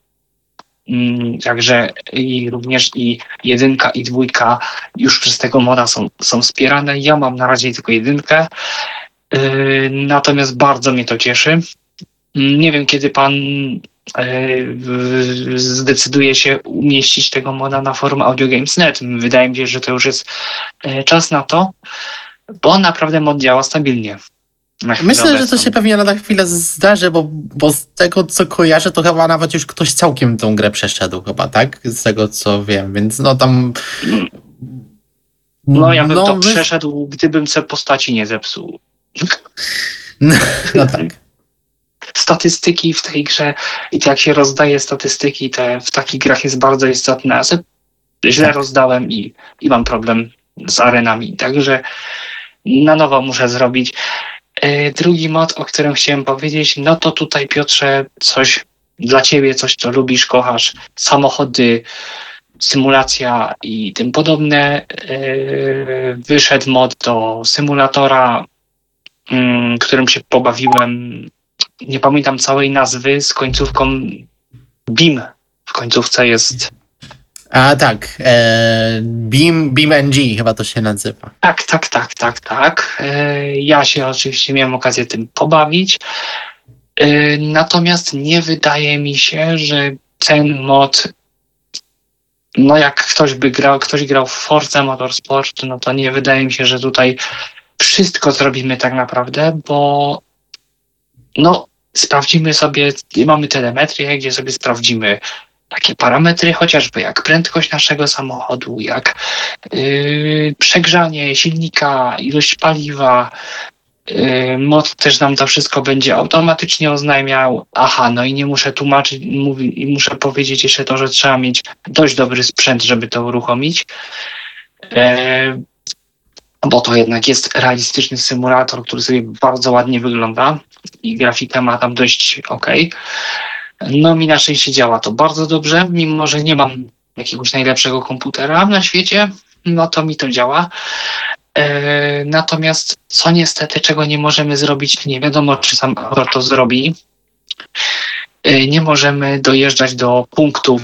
Także również i 1 i 2 już przez tego moda są wspierane. Ja mam na razie tylko 1, natomiast bardzo mnie to cieszy. Nie wiem, kiedy pan zdecyduje się umieścić tego moda na forum AudioGames.net. Wydaje mi się, że to już jest czas na to, bo naprawdę mod działa stabilnie. Myślę, że to się pewnie na chwilę zdarzy, bo z tego, co kojarzę, to chyba nawet już ktoś całkiem tą grę przeszedł chyba, tak? Z tego, co wiem, więc no tam... No ja bym przeszedł, gdybym se postaci nie zepsuł. No tak. Statystyki w tej grze i to jak się rozdaje statystyki, w takich grach jest bardzo istotne. Ja sobie źle rozdałem i mam problem z arenami, także na nowo muszę zrobić. Drugi mod, o którym chciałem powiedzieć, no to tutaj, Piotrze, coś dla ciebie, coś co lubisz, kochasz, samochody, symulacja i tym podobne. Wyszedł mod do symulatora, którym się pobawiłem. Nie pamiętam całej nazwy, z końcówką BIM. W końcówce jest... A tak, BeamNG chyba to się nazywa. Tak. Ja się oczywiście miałem okazję tym pobawić. Natomiast nie wydaje mi się, że ten mod, no jak ktoś grał w Forza Motorsport, no to nie wydaje mi się, że tutaj wszystko zrobimy tak naprawdę, bo no sprawdzimy sobie, mamy telemetrię, gdzie sobie sprawdzimy takie parametry, chociażby jak prędkość naszego samochodu, jak przegrzanie silnika, ilość paliwa. Mod też nam to wszystko będzie automatycznie oznajmiał. Aha, no i nie muszę tłumaczyć, muszę powiedzieć jeszcze to, że trzeba mieć dość dobry sprzęt, żeby to uruchomić. bo to jednak jest realistyczny symulator, który sobie bardzo ładnie wygląda i grafika ma tam dość okej. No mi na szczęście działa to bardzo dobrze, mimo że nie mam jakiegoś najlepszego komputera na świecie, no to mi to działa. Natomiast co niestety, czego nie możemy zrobić, nie wiadomo, czy sam autor to zrobi, nie możemy dojeżdżać do punktów,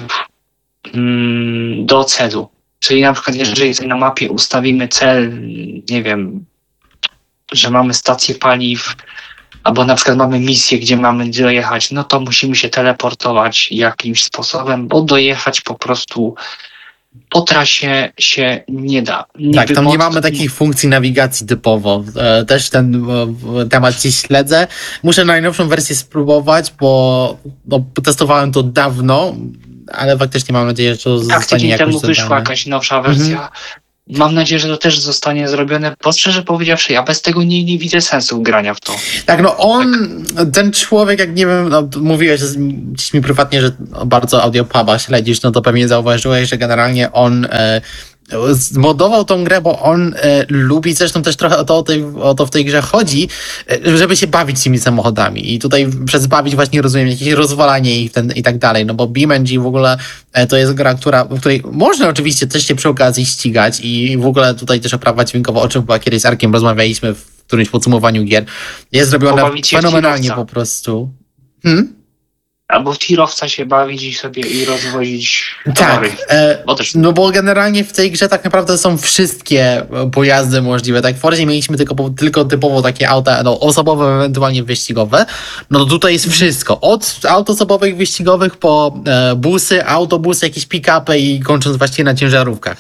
do celu. Czyli na przykład jeżeli sobie na mapie ustawimy cel, nie wiem, że mamy stację paliw, albo na przykład mamy misję, gdzie mamy dojechać, no to musimy się teleportować jakimś sposobem, bo dojechać po prostu po trasie się nie da. Tak, tam nie mamy takich funkcji nawigacji typowo. Też ten temat dziś śledzę. Muszę najnowszą wersję spróbować, bo testowałem to dawno, ale faktycznie mam nadzieję, że to zostanie tydzień jakoś temu wyszła dodane. jakaś nowsza wersja. Mam nadzieję, że to też zostanie zrobione, bo szczerze powiedziawszy, ja bez tego nie widzę sensu grania w to. Tak, no ten człowiek, jak nie wiem, mówiłeś gdzieś mi prywatnie, że bardzo Audiopuba śledzisz, no to pewnie zauważyłeś, że generalnie on zmodował tą grę, bo on lubi, zresztą też trochę o to w tej grze chodzi, żeby się bawić tymi samochodami. I tutaj przez bawić właśnie rozumiem jakieś rozwalanie ich i tak dalej, no bo BeamNG w ogóle to jest gra, w której można oczywiście też się przy okazji ścigać i w ogóle tutaj też oprawa dźwiękowa, o czym chyba kiedyś z Arkiem rozmawialiśmy w którymś podsumowaniu gier, jest zrobiona fenomenalnie po prostu. Albo w tirowca się bawić i sobie rozwozić towary. Tak, no bo generalnie w tej grze tak naprawdę są wszystkie pojazdy możliwe. Tak, w Forzie mieliśmy tylko typowo takie auta osobowe, ewentualnie wyścigowe. No to tutaj jest wszystko. Od aut osobowych wyścigowych po busy, autobusy, jakieś pick-upy i kończąc właściwie na ciężarówkach.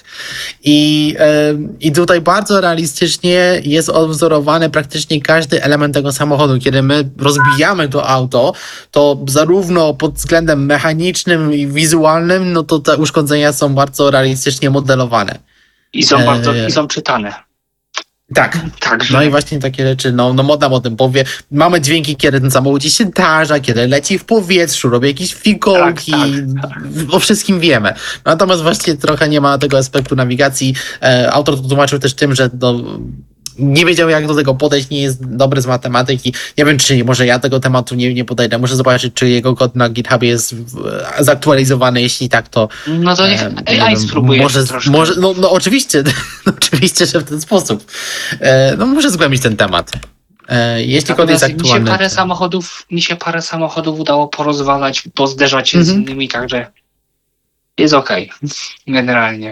I tutaj bardzo realistycznie jest odwzorowany praktycznie każdy element tego samochodu. Kiedy my rozbijamy to auto, to zarówno pod względem mechanicznym i wizualnym, no to te uszkodzenia są bardzo realistycznie modelowane. I są czytane. Tak. Także. No i właśnie takie rzeczy, no Mod nam o tym powie. Mamy dźwięki, kiedy ten samochód się tarza, kiedy leci w powietrzu, robi jakieś fikołki, tak. O wszystkim wiemy. Natomiast właśnie trochę nie ma tego aspektu nawigacji. Autor to tłumaczył też tym, że nie wiedział, jak do tego podejść, nie jest dobry z matematyki. Nie wiem, czy może ja tego tematu nie podejdę. Muszę zobaczyć, czy jego kod na GitHubie jest zaktualizowany. Jeśli tak, to... No to niech AI spróbuje może, no oczywiście, oczywiście, że w ten sposób. No muszę zgłębić ten temat. Jeśli kod jest aktualny... Mi się parę samochodów udało porozwalać, pozderzać się z innymi, także jest okej. Generalnie.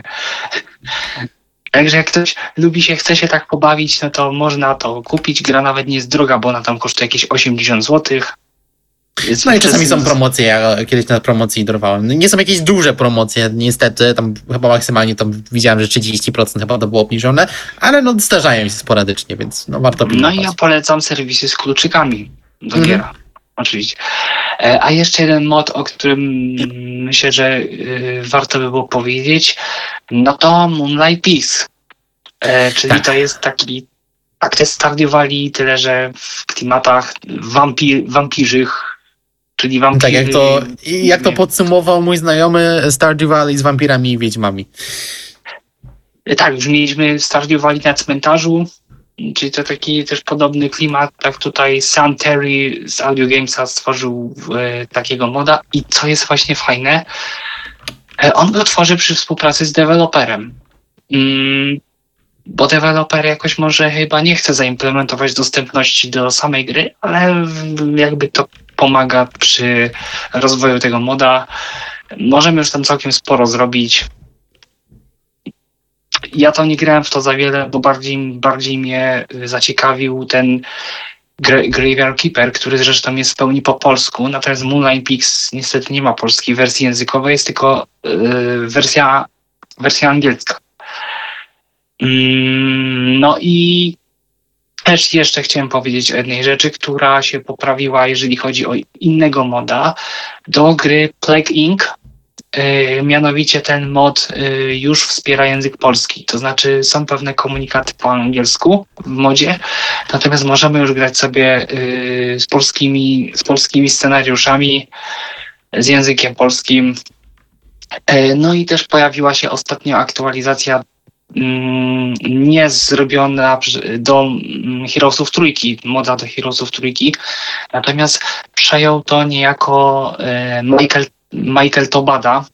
Także jak ktoś chce się tak pobawić, no to można to kupić. Gra nawet nie jest droga, bo ona tam kosztuje jakieś 80 zł. No i czasami są promocje, ja kiedyś na promocji dorwałem. Nie są jakieś duże promocje, niestety, tam chyba maksymalnie tam widziałem, że 30% chyba to było obniżone, ale no zdarzają się sporadycznie, więc no warto pilnować. No i ja polecam serwisy z kluczykami do gier, oczywiście. A jeszcze jeden mod, o którym myślę, że warto by było powiedzieć, no to Moonlight Peace. Czyli to jest taki akces Stardew Valley, tyle że w klimatach wampirzych, czyli wampiry... Tak, jak to podsumował mój znajomy, Stardew Valley z wampirami i wiedźmami. Tak, już mieliśmy Stardew Valley na cmentarzu, czyli to taki też podobny klimat, tak tutaj Sam Terry z Audio Gamesa stworzył takiego moda i co jest właśnie fajne, on go tworzy przy współpracy z deweloperem. Bo deweloper jakoś może chyba nie chce zaimplementować dostępności do samej gry, ale jakby to pomaga przy rozwoju tego moda. Możemy już tam całkiem sporo zrobić. Ja to nie grałem w to za wiele, bo bardziej mnie zaciekawił ten Graveyard Keeper, który zresztą jest w pełni po polsku, natomiast Moonlight Peaks niestety nie ma polskiej wersji językowej, jest tylko wersja angielska. No i też jeszcze chciałem powiedzieć o jednej rzeczy, która się poprawiła, jeżeli chodzi o innego moda do gry Plague Inc. Mianowicie ten mod już wspiera język polski, to znaczy są pewne komunikaty po angielsku w modzie, natomiast możemy już grać sobie z polskimi scenariuszami, z językiem polskim. No i też pojawiła się ostatnio aktualizacja nie zrobiona do Heroesów Trójki, moda do Heroesów Trójki, natomiast przejął to niejako Michael Tobada,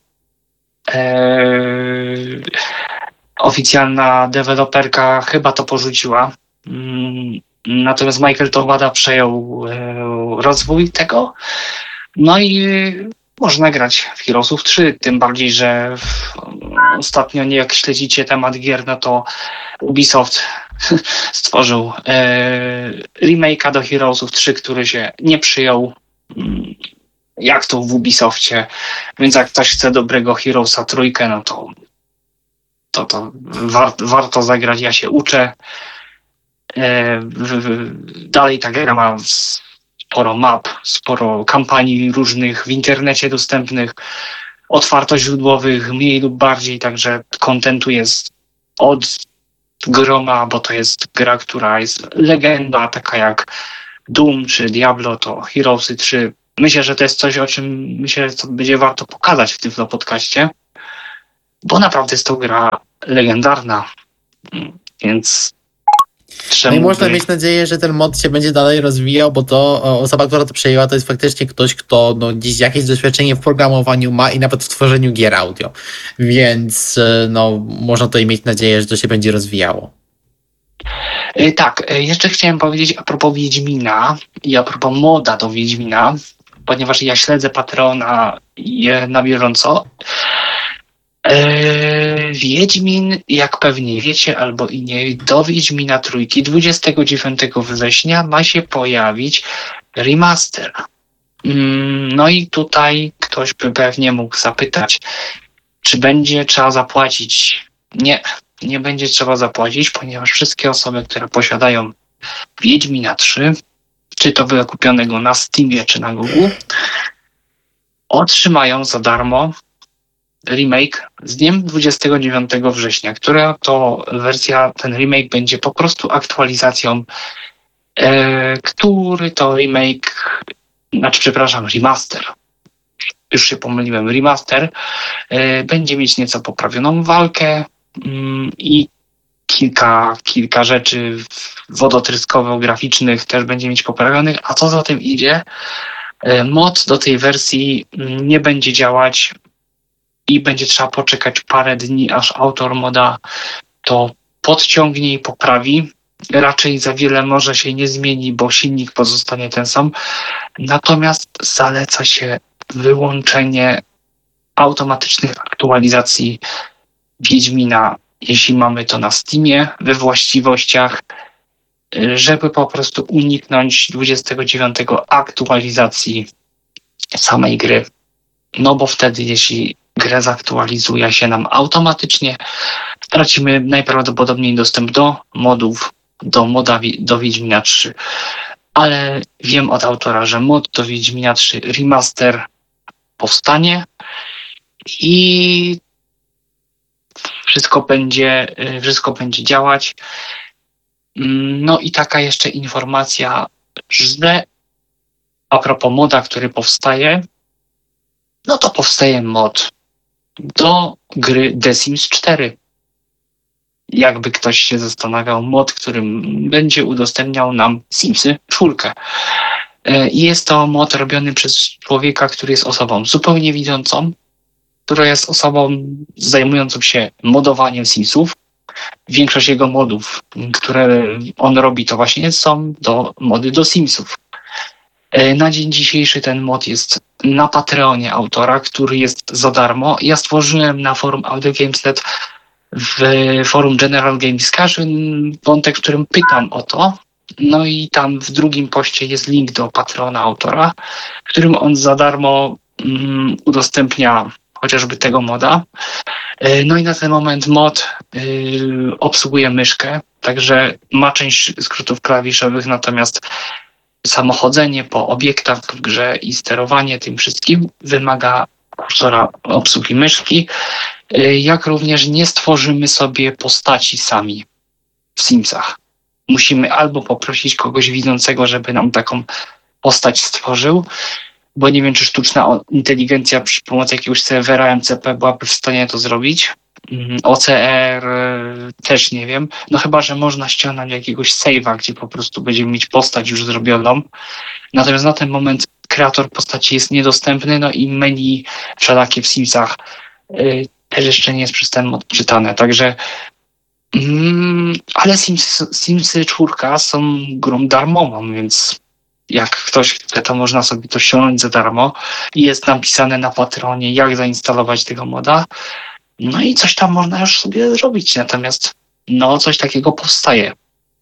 oficjalna deweloperka chyba to porzuciła. Natomiast Michael Tobada przejął rozwój tego. No i można grać w Heroesów 3, tym bardziej, że ostatnio, jak śledzicie temat gier, no to Ubisoft stworzył remake'a do Heroesów 3, który się nie przyjął, jak to w Ubisoftie. Więc jak ktoś chce dobrego Heroesa 3, no to warto zagrać. Ja się uczę. Dalej ta gra ma sporo map, sporo kampanii różnych w internecie dostępnych, otwartoźródłowych, mniej lub bardziej, także kontentu jest od groma, bo to jest gra, która jest legenda, taka jak Doom czy Diablo, to Heroesy 3. Myślę, że to jest coś, o czym myślę, że będzie warto pokazać w tym podcaście, bo naprawdę jest to gra legendarna, więc no i można mieć nadzieję, że ten mod się będzie dalej rozwijał, bo to osoba, która to przejęła, to jest faktycznie ktoś, kto dziś jakieś doświadczenie w programowaniu ma i nawet w tworzeniu gier audio. Więc można tutaj mieć nadzieję, że to się będzie rozwijało. Tak, jeszcze chciałem powiedzieć a propos Wiedźmina i a propos moda do Wiedźmina, ponieważ ja śledzę Patreona na bieżąco. Wiedźmin, jak pewnie wiecie albo i nie, do Wiedźmina Trójki 29 września ma się pojawić remaster. No i tutaj ktoś by pewnie mógł zapytać, czy będzie trzeba zapłacić? Nie będzie trzeba zapłacić, ponieważ wszystkie osoby, które posiadają Wiedźmina 3, czy to wykupionego na Steamie, czy na Google, otrzymają za darmo remake z dniem 29 września, która to wersja, ten remake będzie po prostu aktualizacją, który to remaster. Już się pomyliłem, remaster będzie mieć nieco poprawioną walkę i kilka rzeczy wodotryskowo-graficznych też będzie mieć poprawionych, a co za tym idzie, mod do tej wersji nie będzie działać i będzie trzeba poczekać parę dni, aż autor moda to podciągnie i poprawi. Raczej za wiele może się nie zmieni, bo silnik pozostanie ten sam. Natomiast zaleca się wyłączenie automatycznych aktualizacji Wiedźmina, jeśli mamy to na Steamie, we właściwościach, żeby po prostu uniknąć 29 aktualizacji samej gry. No bo wtedy, jeśli grę zaktualizuje się nam automatycznie, stracimy najprawdopodobniej dostęp do modów, do Wiedźmina 3. Ale wiem od autora, że mod do Wiedźmina 3 remaster powstanie i wszystko będzie działać. No i taka jeszcze informacja, że a propos moda, który powstaje, no to powstaje mod do gry The Sims 4. Jakby ktoś się zastanawiał, mod, którym będzie udostępniał nam Simsy 4. Jest to mod robiony przez człowieka, który jest osobą zupełnie widzącą, która jest osobą zajmującą się modowaniem Simsów. Większość jego modów, które on robi, to właśnie są mody do Simsów. Na dzień dzisiejszy ten mod jest na Patreonie autora, który jest za darmo. Ja stworzyłem na forum Audio Games.net, w forum General Game Discussion wątek, w którym pytam o to. No i tam w drugim poście jest link do Patreona autora, w którym on za darmo udostępnia chociażby tego moda. No i na ten moment mod obsługuje myszkę, także ma część skrótów klawiszowych, natomiast samochodzenie po obiektach w grze i sterowanie tym wszystkim wymaga kursora obsługi myszki, jak również nie stworzymy sobie postaci sami w Simsach. Musimy albo poprosić kogoś widzącego, żeby nam taką postać stworzył, bo nie wiem, czy sztuczna inteligencja przy pomocy jakiegoś serwera MCP byłaby w stanie to zrobić. OCR też nie wiem. No chyba, że można ściągnąć jakiegoś save'a, gdzie po prostu będziemy mieć postać już zrobioną. Natomiast na ten moment kreator postaci jest niedostępny, no i menu wszelakie w Simsach też jeszcze nie jest przez ten mod czytane. Także ale Simsy 4 są grą darmową, więc jak ktoś chce, to można sobie to ściągnąć za darmo. I jest napisane na Patronie, jak zainstalować tego moda. No i coś tam można już sobie zrobić, natomiast no coś takiego powstaje.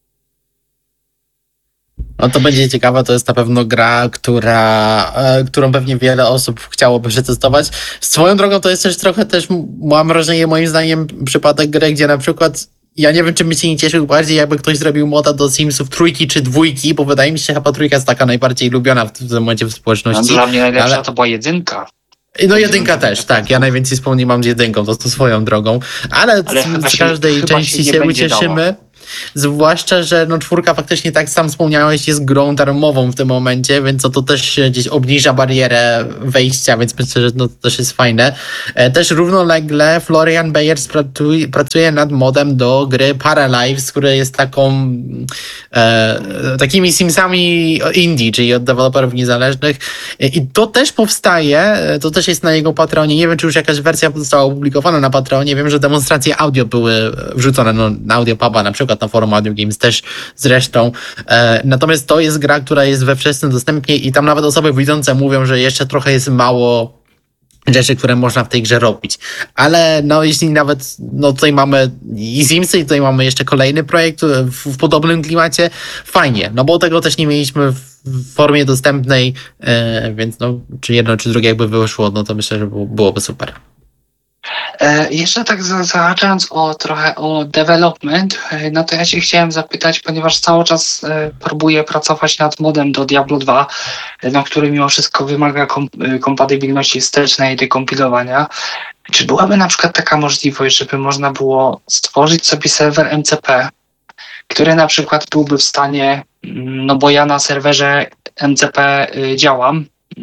No to będzie ciekawe, to jest na pewno gra, którą pewnie wiele osób chciałoby przetestować. Swoją drogą to jest też trochę mam wrażenie, moim zdaniem, przypadek gry, gdzie na przykład ja nie wiem, czy by się nie cieszył bardziej, jakby ktoś zrobił moda do Simsów 3 czy 2, bo wydaje mi się, chyba 3 jest taka najbardziej lubiona w tym momencie w społeczności. No, dla mnie najlepsza to była 1. No 1 też, tak. Ja najwięcej wspomnień mam z 1, to swoją drogą. Ale z każdej części się ucieszymy. Zwłaszcza, że 4 faktycznie, tak sam wspomniałeś, jest grą darmową w tym momencie, więc to też gdzieś obniża barierę wejścia, więc myślę, że to też jest fajne. Też równolegle Florian Beyers pracuje nad modem do gry Paralives, która jest takimi Simsami indie, czyli od deweloperów niezależnych. I to też powstaje, to też jest na jego Patronie. Nie wiem, czy już jakaś wersja została opublikowana na Patronie. Wiem, że demonstracje audio były wrzucone na Audiopuba, na przykład na forum Audio Games też zresztą. Natomiast to jest gra, która jest we wczesnym dostępie i tam nawet osoby widzące mówią, że jeszcze trochę jest mało rzeczy, które można w tej grze robić. Ale jeśli nawet, tutaj mamy i Simsy i tutaj mamy jeszcze kolejny projekt w podobnym klimacie, fajnie, bo tego też nie mieliśmy w formie dostępnej, więc czy jedno, czy drugie jakby wyszło, to myślę, że byłoby super. Jeszcze tak zahaczając trochę o development, no to ja się chciałem zapytać, ponieważ cały czas próbuję pracować nad modem do Diablo 2, który mimo wszystko wymaga kompatybilności wstecznej i dekompilowania. Czy byłaby na przykład taka możliwość, żeby można było stworzyć sobie serwer MCP, który na przykład byłby w stanie, bo ja na serwerze MCP działam,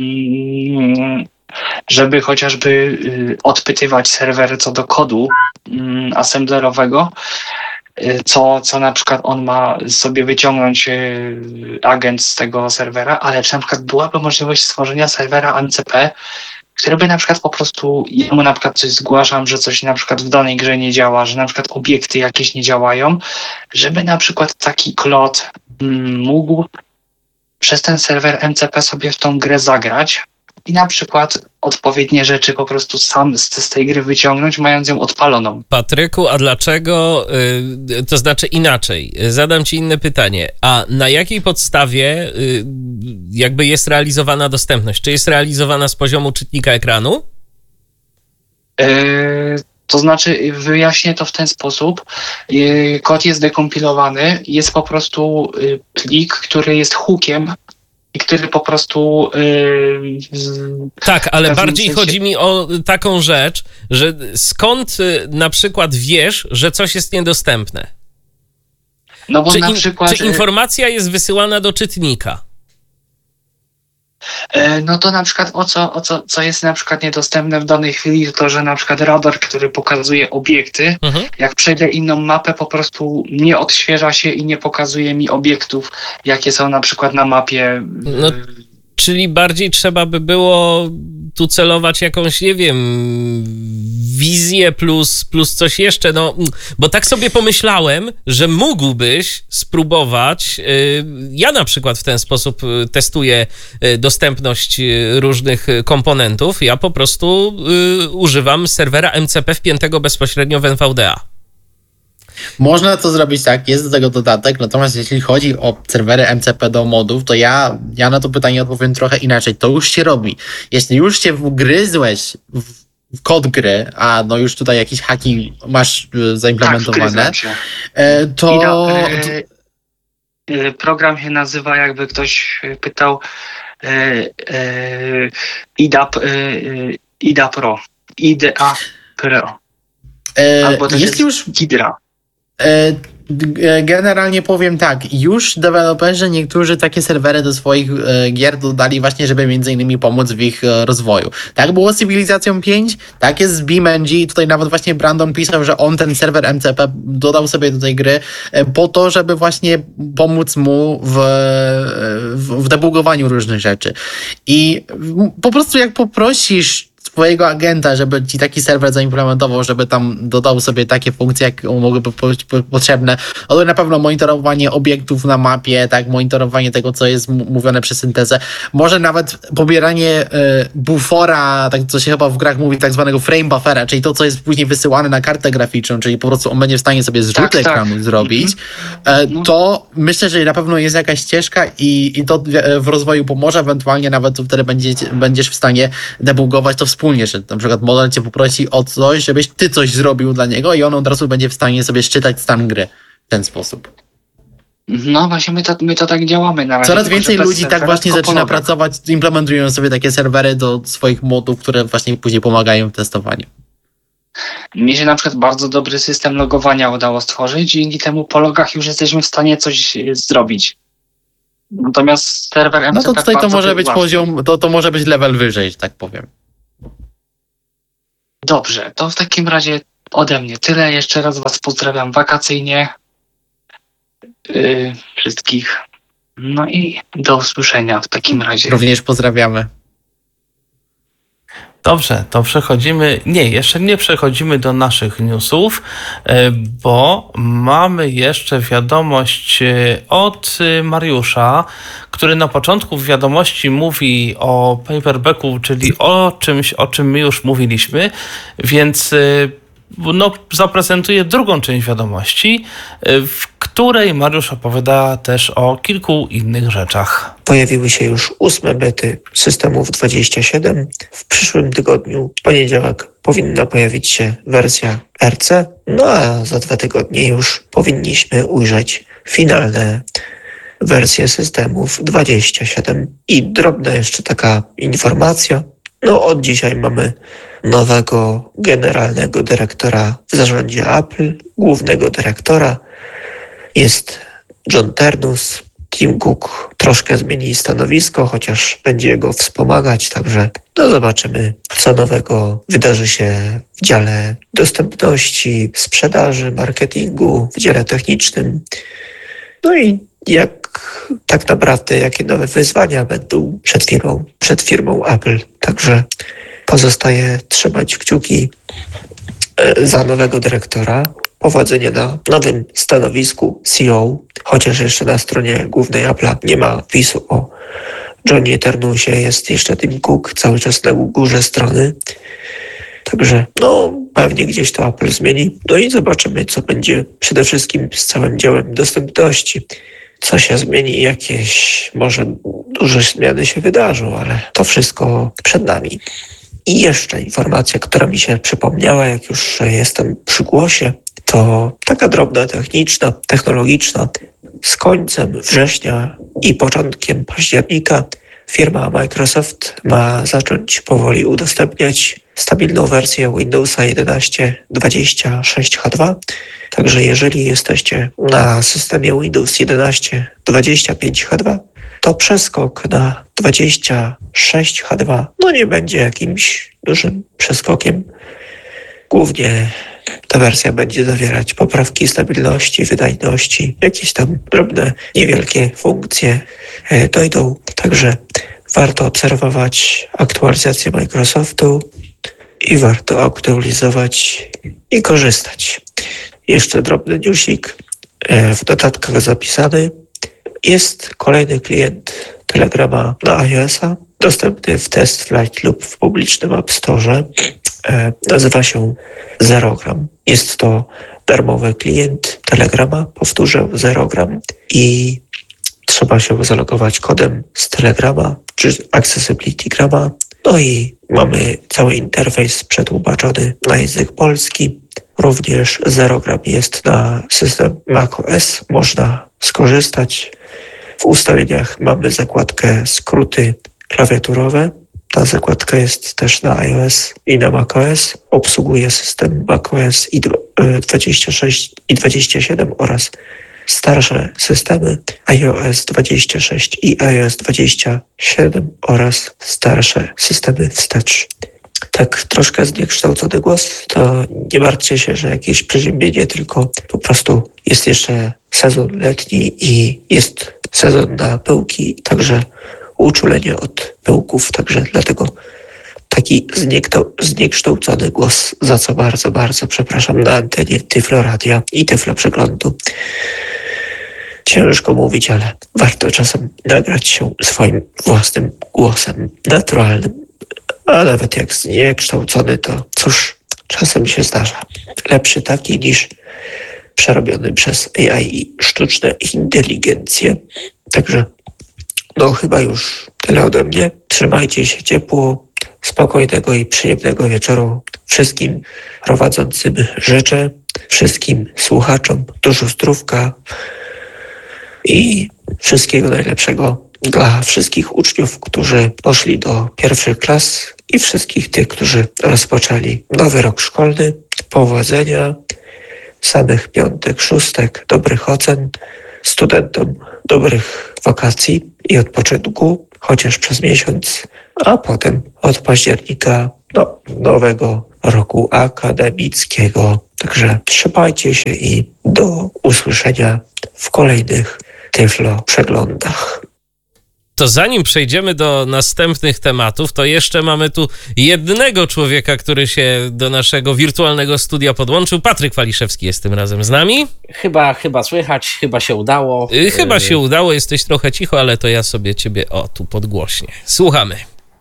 żeby chociażby odpytywać serwery co do kodu assemblerowego, co na przykład on ma sobie wyciągnąć agent z tego serwera, ale czy na przykład byłaby możliwość stworzenia serwera MCP, który by na przykład po prostu, ja mu na przykład coś zgłaszam, że coś na przykład w danej grze nie działa, że na przykład obiekty jakieś nie działają, żeby na przykład taki klot mógł przez ten serwer MCP sobie w tą grę zagrać i na przykład odpowiednie rzeczy po prostu sam z tej gry wyciągnąć, mając ją odpaloną. Patryku, a dlaczego, to znaczy inaczej, zadam ci inne pytanie, a na jakiej podstawie jakby jest realizowana dostępność? Czy jest realizowana z poziomu czytnika ekranu? To znaczy, wyjaśnię to w ten sposób. Kod jest dekompilowany, jest po prostu plik, który jest hookiem i który po prostu... Tak, ale bardziej chodzi mi o taką rzecz, że skąd na przykład wiesz, że coś jest niedostępne? No bo na przykład... Czy informacja jest wysyłana do czytnika? No to na przykład co jest na przykład niedostępne w danej chwili, to że na przykład radar, który pokazuje obiekty, jak przejdę inną mapę, po prostu nie odświeża się i nie pokazuje mi obiektów, jakie są na przykład na mapie. No, czyli bardziej trzeba by było tu celować jakąś, nie wiem, wizję plus coś jeszcze, bo tak sobie pomyślałem, że mógłbyś spróbować, ja na przykład w ten sposób testuję dostępność różnych komponentów, ja po prostu używam serwera MCP wpiętego bezpośrednio w NVDA. Można to zrobić tak, jest do tego dodatek, natomiast jeśli chodzi o serwery MCP do modów, to ja na to pytanie odpowiem trochę inaczej. To już się robi. Jeśli już się wgryzłeś w kod gry, a już tutaj jakieś haki masz zaimplementowane, to... Program się nazywa, jakby ktoś pytał, IDA Pro. IDA Pro. Albo też jeśli już Hydra. Generalnie powiem tak, już deweloperzy niektórzy takie serwery do swoich gier dodali właśnie, żeby między innymi pomóc w ich rozwoju. Tak było z Cywilizacją 5, tak jest z BeamNG i tutaj nawet właśnie Brandon pisał, że on ten serwer MCP dodał sobie do tej gry po to, żeby właśnie pomóc mu w debugowaniu różnych rzeczy. I po prostu jak poprosisz swojego agenta, żeby ci taki serwer zaimplementował, żeby tam dodał sobie takie funkcje, jak mogłyby być potrzebne. Ale na pewno monitorowanie obiektów na mapie, tak, monitorowanie tego, co jest mówione przez syntezę. Może nawet pobieranie bufora, tak co się chyba w grach mówi, tak zwanego frame buffera, czyli to, co jest później wysyłane na kartę graficzną, czyli po prostu on będzie w stanie sobie zrzut ekranu zrobić. To myślę, że na pewno jest jakaś ścieżka i to w rozwoju pomoże, ewentualnie nawet wtedy będziesz w stanie debugować to wspólnie, że na przykład model cię poprosi o coś, żebyś ty coś zrobił dla niego i on od razu będzie w stanie sobie szczytać stan gry w ten sposób. No właśnie, my to tak działamy na razie. Coraz więcej ludzi tak właśnie zaczyna pracować, implementują sobie takie serwery do swoich modów, które właśnie później pomagają w testowaniu. Mi się na przykład bardzo dobry system logowania udało stworzyć i dzięki temu po logach już jesteśmy w stanie coś zrobić. Natomiast serwer MCP... No to tutaj to może być poziom, to może być level wyżej, że tak powiem. Dobrze, to w takim razie ode mnie tyle. Jeszcze raz was pozdrawiam wakacyjnie. Wszystkich. No i do usłyszenia w takim razie. Również pozdrawiamy. Dobrze, to przechodzimy... Nie, jeszcze nie przechodzimy do naszych newsów, bo mamy jeszcze wiadomość od Mariusza, który na początku w wiadomości mówi o paperbacku, czyli o czymś, o czym my już mówiliśmy, więc zaprezentuję drugą część wiadomości, w której Mariusz opowiada też o kilku innych rzeczach. Pojawiły się już 8 bety systemów 27. W przyszłym tygodniu, w poniedziałek, powinna pojawić się wersja RC, no a za 2 tygodnie już powinniśmy ujrzeć finalne wersje systemów 27. I drobna jeszcze taka informacja. Od dzisiaj mamy nowego generalnego dyrektora w zarządzie Apple, głównego dyrektora. Jest John Ternus. Tim Cook troszkę zmieni stanowisko, chociaż będzie go wspomagać, także zobaczymy, co nowego wydarzy się w dziale dostępności, sprzedaży, marketingu, w dziale technicznym. I tak naprawdę jakie nowe wyzwania będą przed firmą Apple. Także pozostaje trzymać kciuki za nowego dyrektora. Powodzenia na nowym stanowisku CEO, chociaż jeszcze na stronie głównej Apple'a nie ma wpisu o Johnie Ternusie, jest jeszcze Tim Cook cały czas na górze strony. Także pewnie gdzieś to Apple zmieni. I zobaczymy, co będzie przede wszystkim z całym działem dostępności. Co się zmieni, jakieś może duże zmiany się wydarzą, ale to wszystko przed nami. I jeszcze informacja, która mi się przypomniała, jak już jestem przy głosie, to taka drobna technologiczna. Z końcem września i początkiem października firma Microsoft ma zacząć powoli udostępniać stabilną wersję Windowsa 11 26H2. Także jeżeli jesteście na systemie Windows 11 25H2, to przeskok na 26H2 nie będzie jakimś dużym przeskokiem. Głównie ta wersja będzie zawierać poprawki stabilności, wydajności, jakieś tam drobne, niewielkie funkcje dojdą. Także warto obserwować aktualizację Microsoftu i warto aktualizować i korzystać. Jeszcze drobny newsik w notatkach zapisany. Jest kolejny klient Telegrama na iOS-a, dostępny w Test Flight lub w publicznym App Store. Nazywa się Zerogram. Jest to darmowy klient Telegrama, powtórzę, Zerogram, i trzeba się zalogować kodem z Telegrama czy Accessibility-grama. I mamy cały interfejs przetłumaczony na język polski. Również Zerogram jest na system macOS, można skorzystać. W ustawieniach mamy zakładkę skróty klawiaturowe, Ta zakładka jest też na iOS i na macOS. Obsługuje system macOS i 26 i 27 oraz starsze systemy iOS 26 i iOS 27 oraz starsze systemy wstecz. Tak troszkę zniekształcony głos, to nie martwcie się, że jakieś przeziębienie, tylko po prostu jest jeszcze sezon letni i jest sezon na pyłki, także uczulenie od pyłków, także dlatego taki zniekształcony głos, za co bardzo, bardzo przepraszam na antenie Tyflo Radia i Tyflo Przeglądu. Ciężko mówić, ale warto czasem nagrać się swoim własnym głosem naturalnym. A nawet jak zniekształcony, to cóż, czasem się zdarza. Lepszy taki niż przerobiony przez AI i sztuczne inteligencje. Także chyba już tyle ode mnie. Trzymajcie się ciepło, spokojnego i przyjemnego wieczoru. Wszystkim prowadzącym życzę, wszystkim słuchaczom dużo zdrówka i wszystkiego najlepszego dla wszystkich uczniów, którzy poszli do pierwszych klas i wszystkich tych, którzy rozpoczęli nowy rok szkolny. Powodzenia, samych piątek, szóstek, dobrych ocen, studentom dobrych wakacji i odpoczynku, chociaż przez miesiąc, a potem od października do nowego roku akademickiego. Także trzymajcie się i do usłyszenia w kolejnych Tyflo Przeglądach. To zanim przejdziemy do następnych tematów, to jeszcze mamy tu jednego człowieka, który się do naszego wirtualnego studia podłączył. Patryk Waliszewski jest tym razem z nami. Chyba słychać, chyba się udało. Chyba się udało, jesteś trochę cicho, ale to ja sobie ciebie, tu podgłośnię. Słuchamy.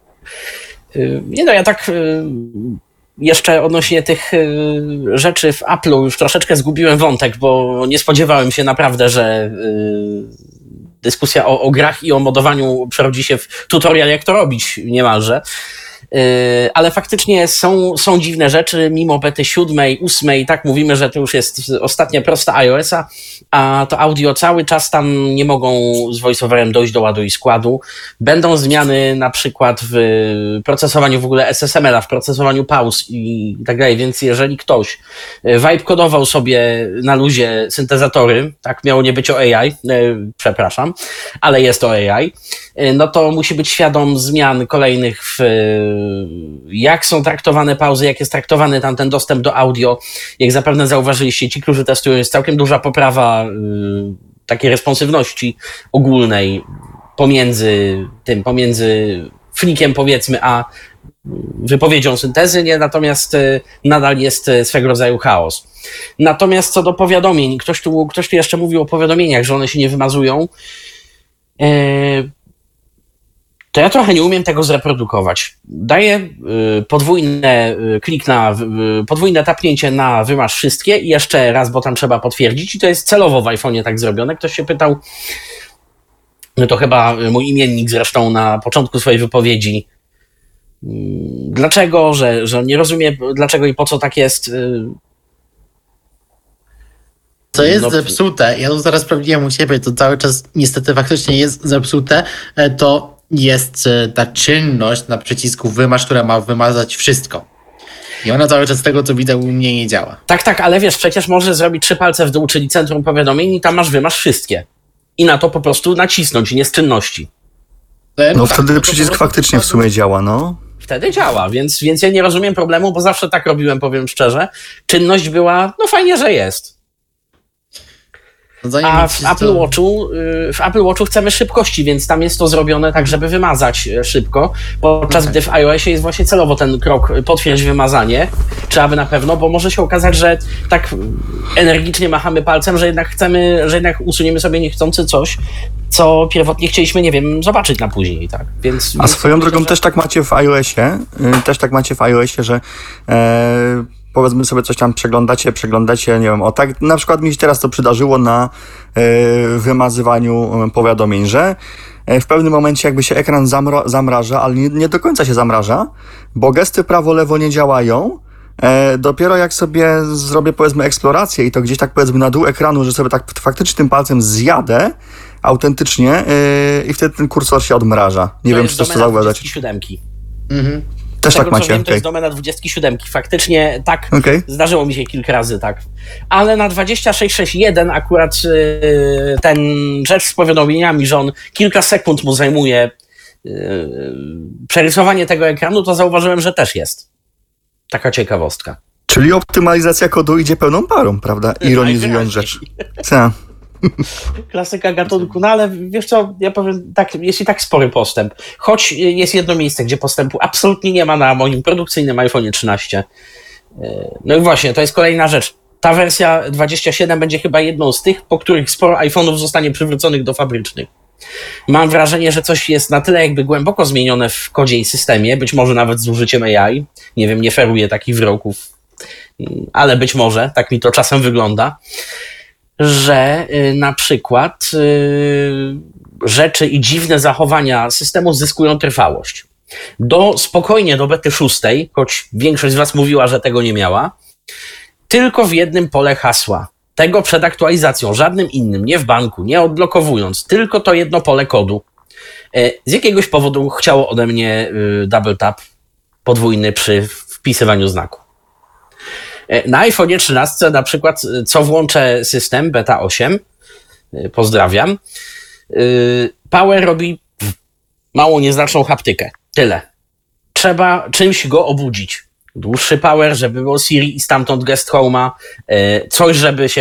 Ja tak jeszcze odnośnie tych rzeczy w Apple'u już troszeczkę zgubiłem wątek, bo nie spodziewałem się naprawdę, że dyskusja o grach i o modowaniu przerodzi się w tutorial, jak to robić niemalże. Ale faktycznie są dziwne rzeczy, mimo bety 7, 8, tak mówimy, że to już jest ostatnia prosta iOS-a, a to audio cały czas tam nie mogą z voiceoverem dojść do ładu i składu. Będą zmiany na przykład w procesowaniu w ogóle SSML-a, w procesowaniu pauz i tak dalej, więc jeżeli ktoś vibe kodował sobie na luzie syntezatory, tak miało nie być o AI, przepraszam, ale jest o AI, no to musi być świadom zmian kolejnych w jak są traktowane pauzy, jak jest traktowany tam ten dostęp do audio. Jak zapewne zauważyliście, ci, którzy testują, jest całkiem duża poprawa takiej responsywności ogólnej pomiędzy flikiem powiedzmy, a wypowiedzią syntezy, nie? Natomiast nadal jest swego rodzaju chaos. Natomiast co do powiadomień, ktoś tu jeszcze mówił o powiadomieniach, że one się nie wymazują. To ja trochę nie umiem tego zreprodukować. Daję podwójne tapnięcie na wymaż wszystkie i jeszcze raz, bo tam trzeba potwierdzić i to jest celowo w iPhone'ie tak zrobione. Ktoś się pytał, no to chyba mój imiennik zresztą na początku swojej wypowiedzi, dlaczego, że nie rozumie dlaczego i po co tak jest. To jest zepsute. Ja to zaraz sprawdziłem u ciebie, to cały czas niestety faktycznie jest zepsute. To jest ta czynność na przycisku wymaż, która ma wymazać wszystko. I ona cały czas z tego, co widzę, u mnie nie działa. Tak, ale wiesz, przecież możesz zrobić 3 palce w dół, czyli centrum powiadomień i tam masz wymaż wszystkie. I na to po prostu nacisnąć, nie z czynności. No tak, wtedy przycisk faktycznie w sumie działa, no. Wtedy działa, więc ja nie rozumiem problemu, bo zawsze tak robiłem, powiem szczerze. Czynność była, no fajnie, że jest. A w Apple Watchu chcemy szybkości, więc tam jest to zrobione tak, żeby wymazać szybko, podczas gdy w iOSie jest właśnie celowo ten krok potwierdź wymazanie, czy aby na pewno, bo może się okazać, że tak energicznie machamy palcem, że jednak usuniemy sobie niechcący coś, co pierwotnie chcieliśmy, nie wiem, zobaczyć na później, tak? Więc swoją drogą też tak macie w iOSie, że powiedzmy sobie coś tam przeglądacie, nie wiem, tak na przykład mi się teraz to przydarzyło na wymazywaniu powiadomień, że w pewnym momencie jakby się ekran zamraża, ale nie do końca się zamraża, bo gesty prawo-lewo nie działają. Dopiero jak sobie zrobię powiedzmy eksplorację i to gdzieś tak powiedzmy na dół ekranu, że sobie tak faktycznie tym palcem zjadę autentycznie i wtedy ten kursor się odmraża. Nie wiem, czy to zauważacie. Też tego, tak macie, co wiem, to okej. jest domena 27. Faktycznie tak, Okej. zdarzyło mi się kilka razy, tak. Ale na 2661 akurat ten rzecz z powiadomieniami, że on kilka sekund mu zajmuje przerysowanie tego ekranu, to zauważyłem, że też jest. Taka ciekawostka. Czyli optymalizacja kodu idzie pełną parą, prawda? Ironizując rzecz. Co? Klasyka gatunku, no ale wiesz co, ja powiem tak, jest i tak spory postęp. Choć jest jedno miejsce, gdzie postępu absolutnie nie ma na moim produkcyjnym iPhone 13. No i właśnie, to jest kolejna rzecz. Ta wersja 27 będzie chyba jedną z tych, po których sporo iPhone'ów zostanie przywróconych do fabrycznych. Mam wrażenie, że coś jest na tyle jakby głęboko zmienione w kodzie i systemie, być może nawet z użyciem AI. Nie wiem, nie feruję takich wyroków, ale być może, tak mi to czasem wygląda, że na przykład rzeczy i dziwne zachowania systemu zyskują trwałość. Spokojnie do bety 6, choć większość z was mówiła, że tego nie miała, tylko w jednym pole hasła. Tego przed aktualizacją, żadnym innym, nie w banku, nie odblokowując, tylko to jedno pole kodu. Z jakiegoś powodu chciało ode mnie double tap podwójny przy wpisywaniu znaku. Na iPhone 13 na przykład, co włączę system beta 8, pozdrawiam, Power robi małą, nieznaczną haptykę. Tyle. Trzeba czymś go obudzić. Dłuższy Power, żeby było Siri i stamtąd Guest Home'a, coś, żeby się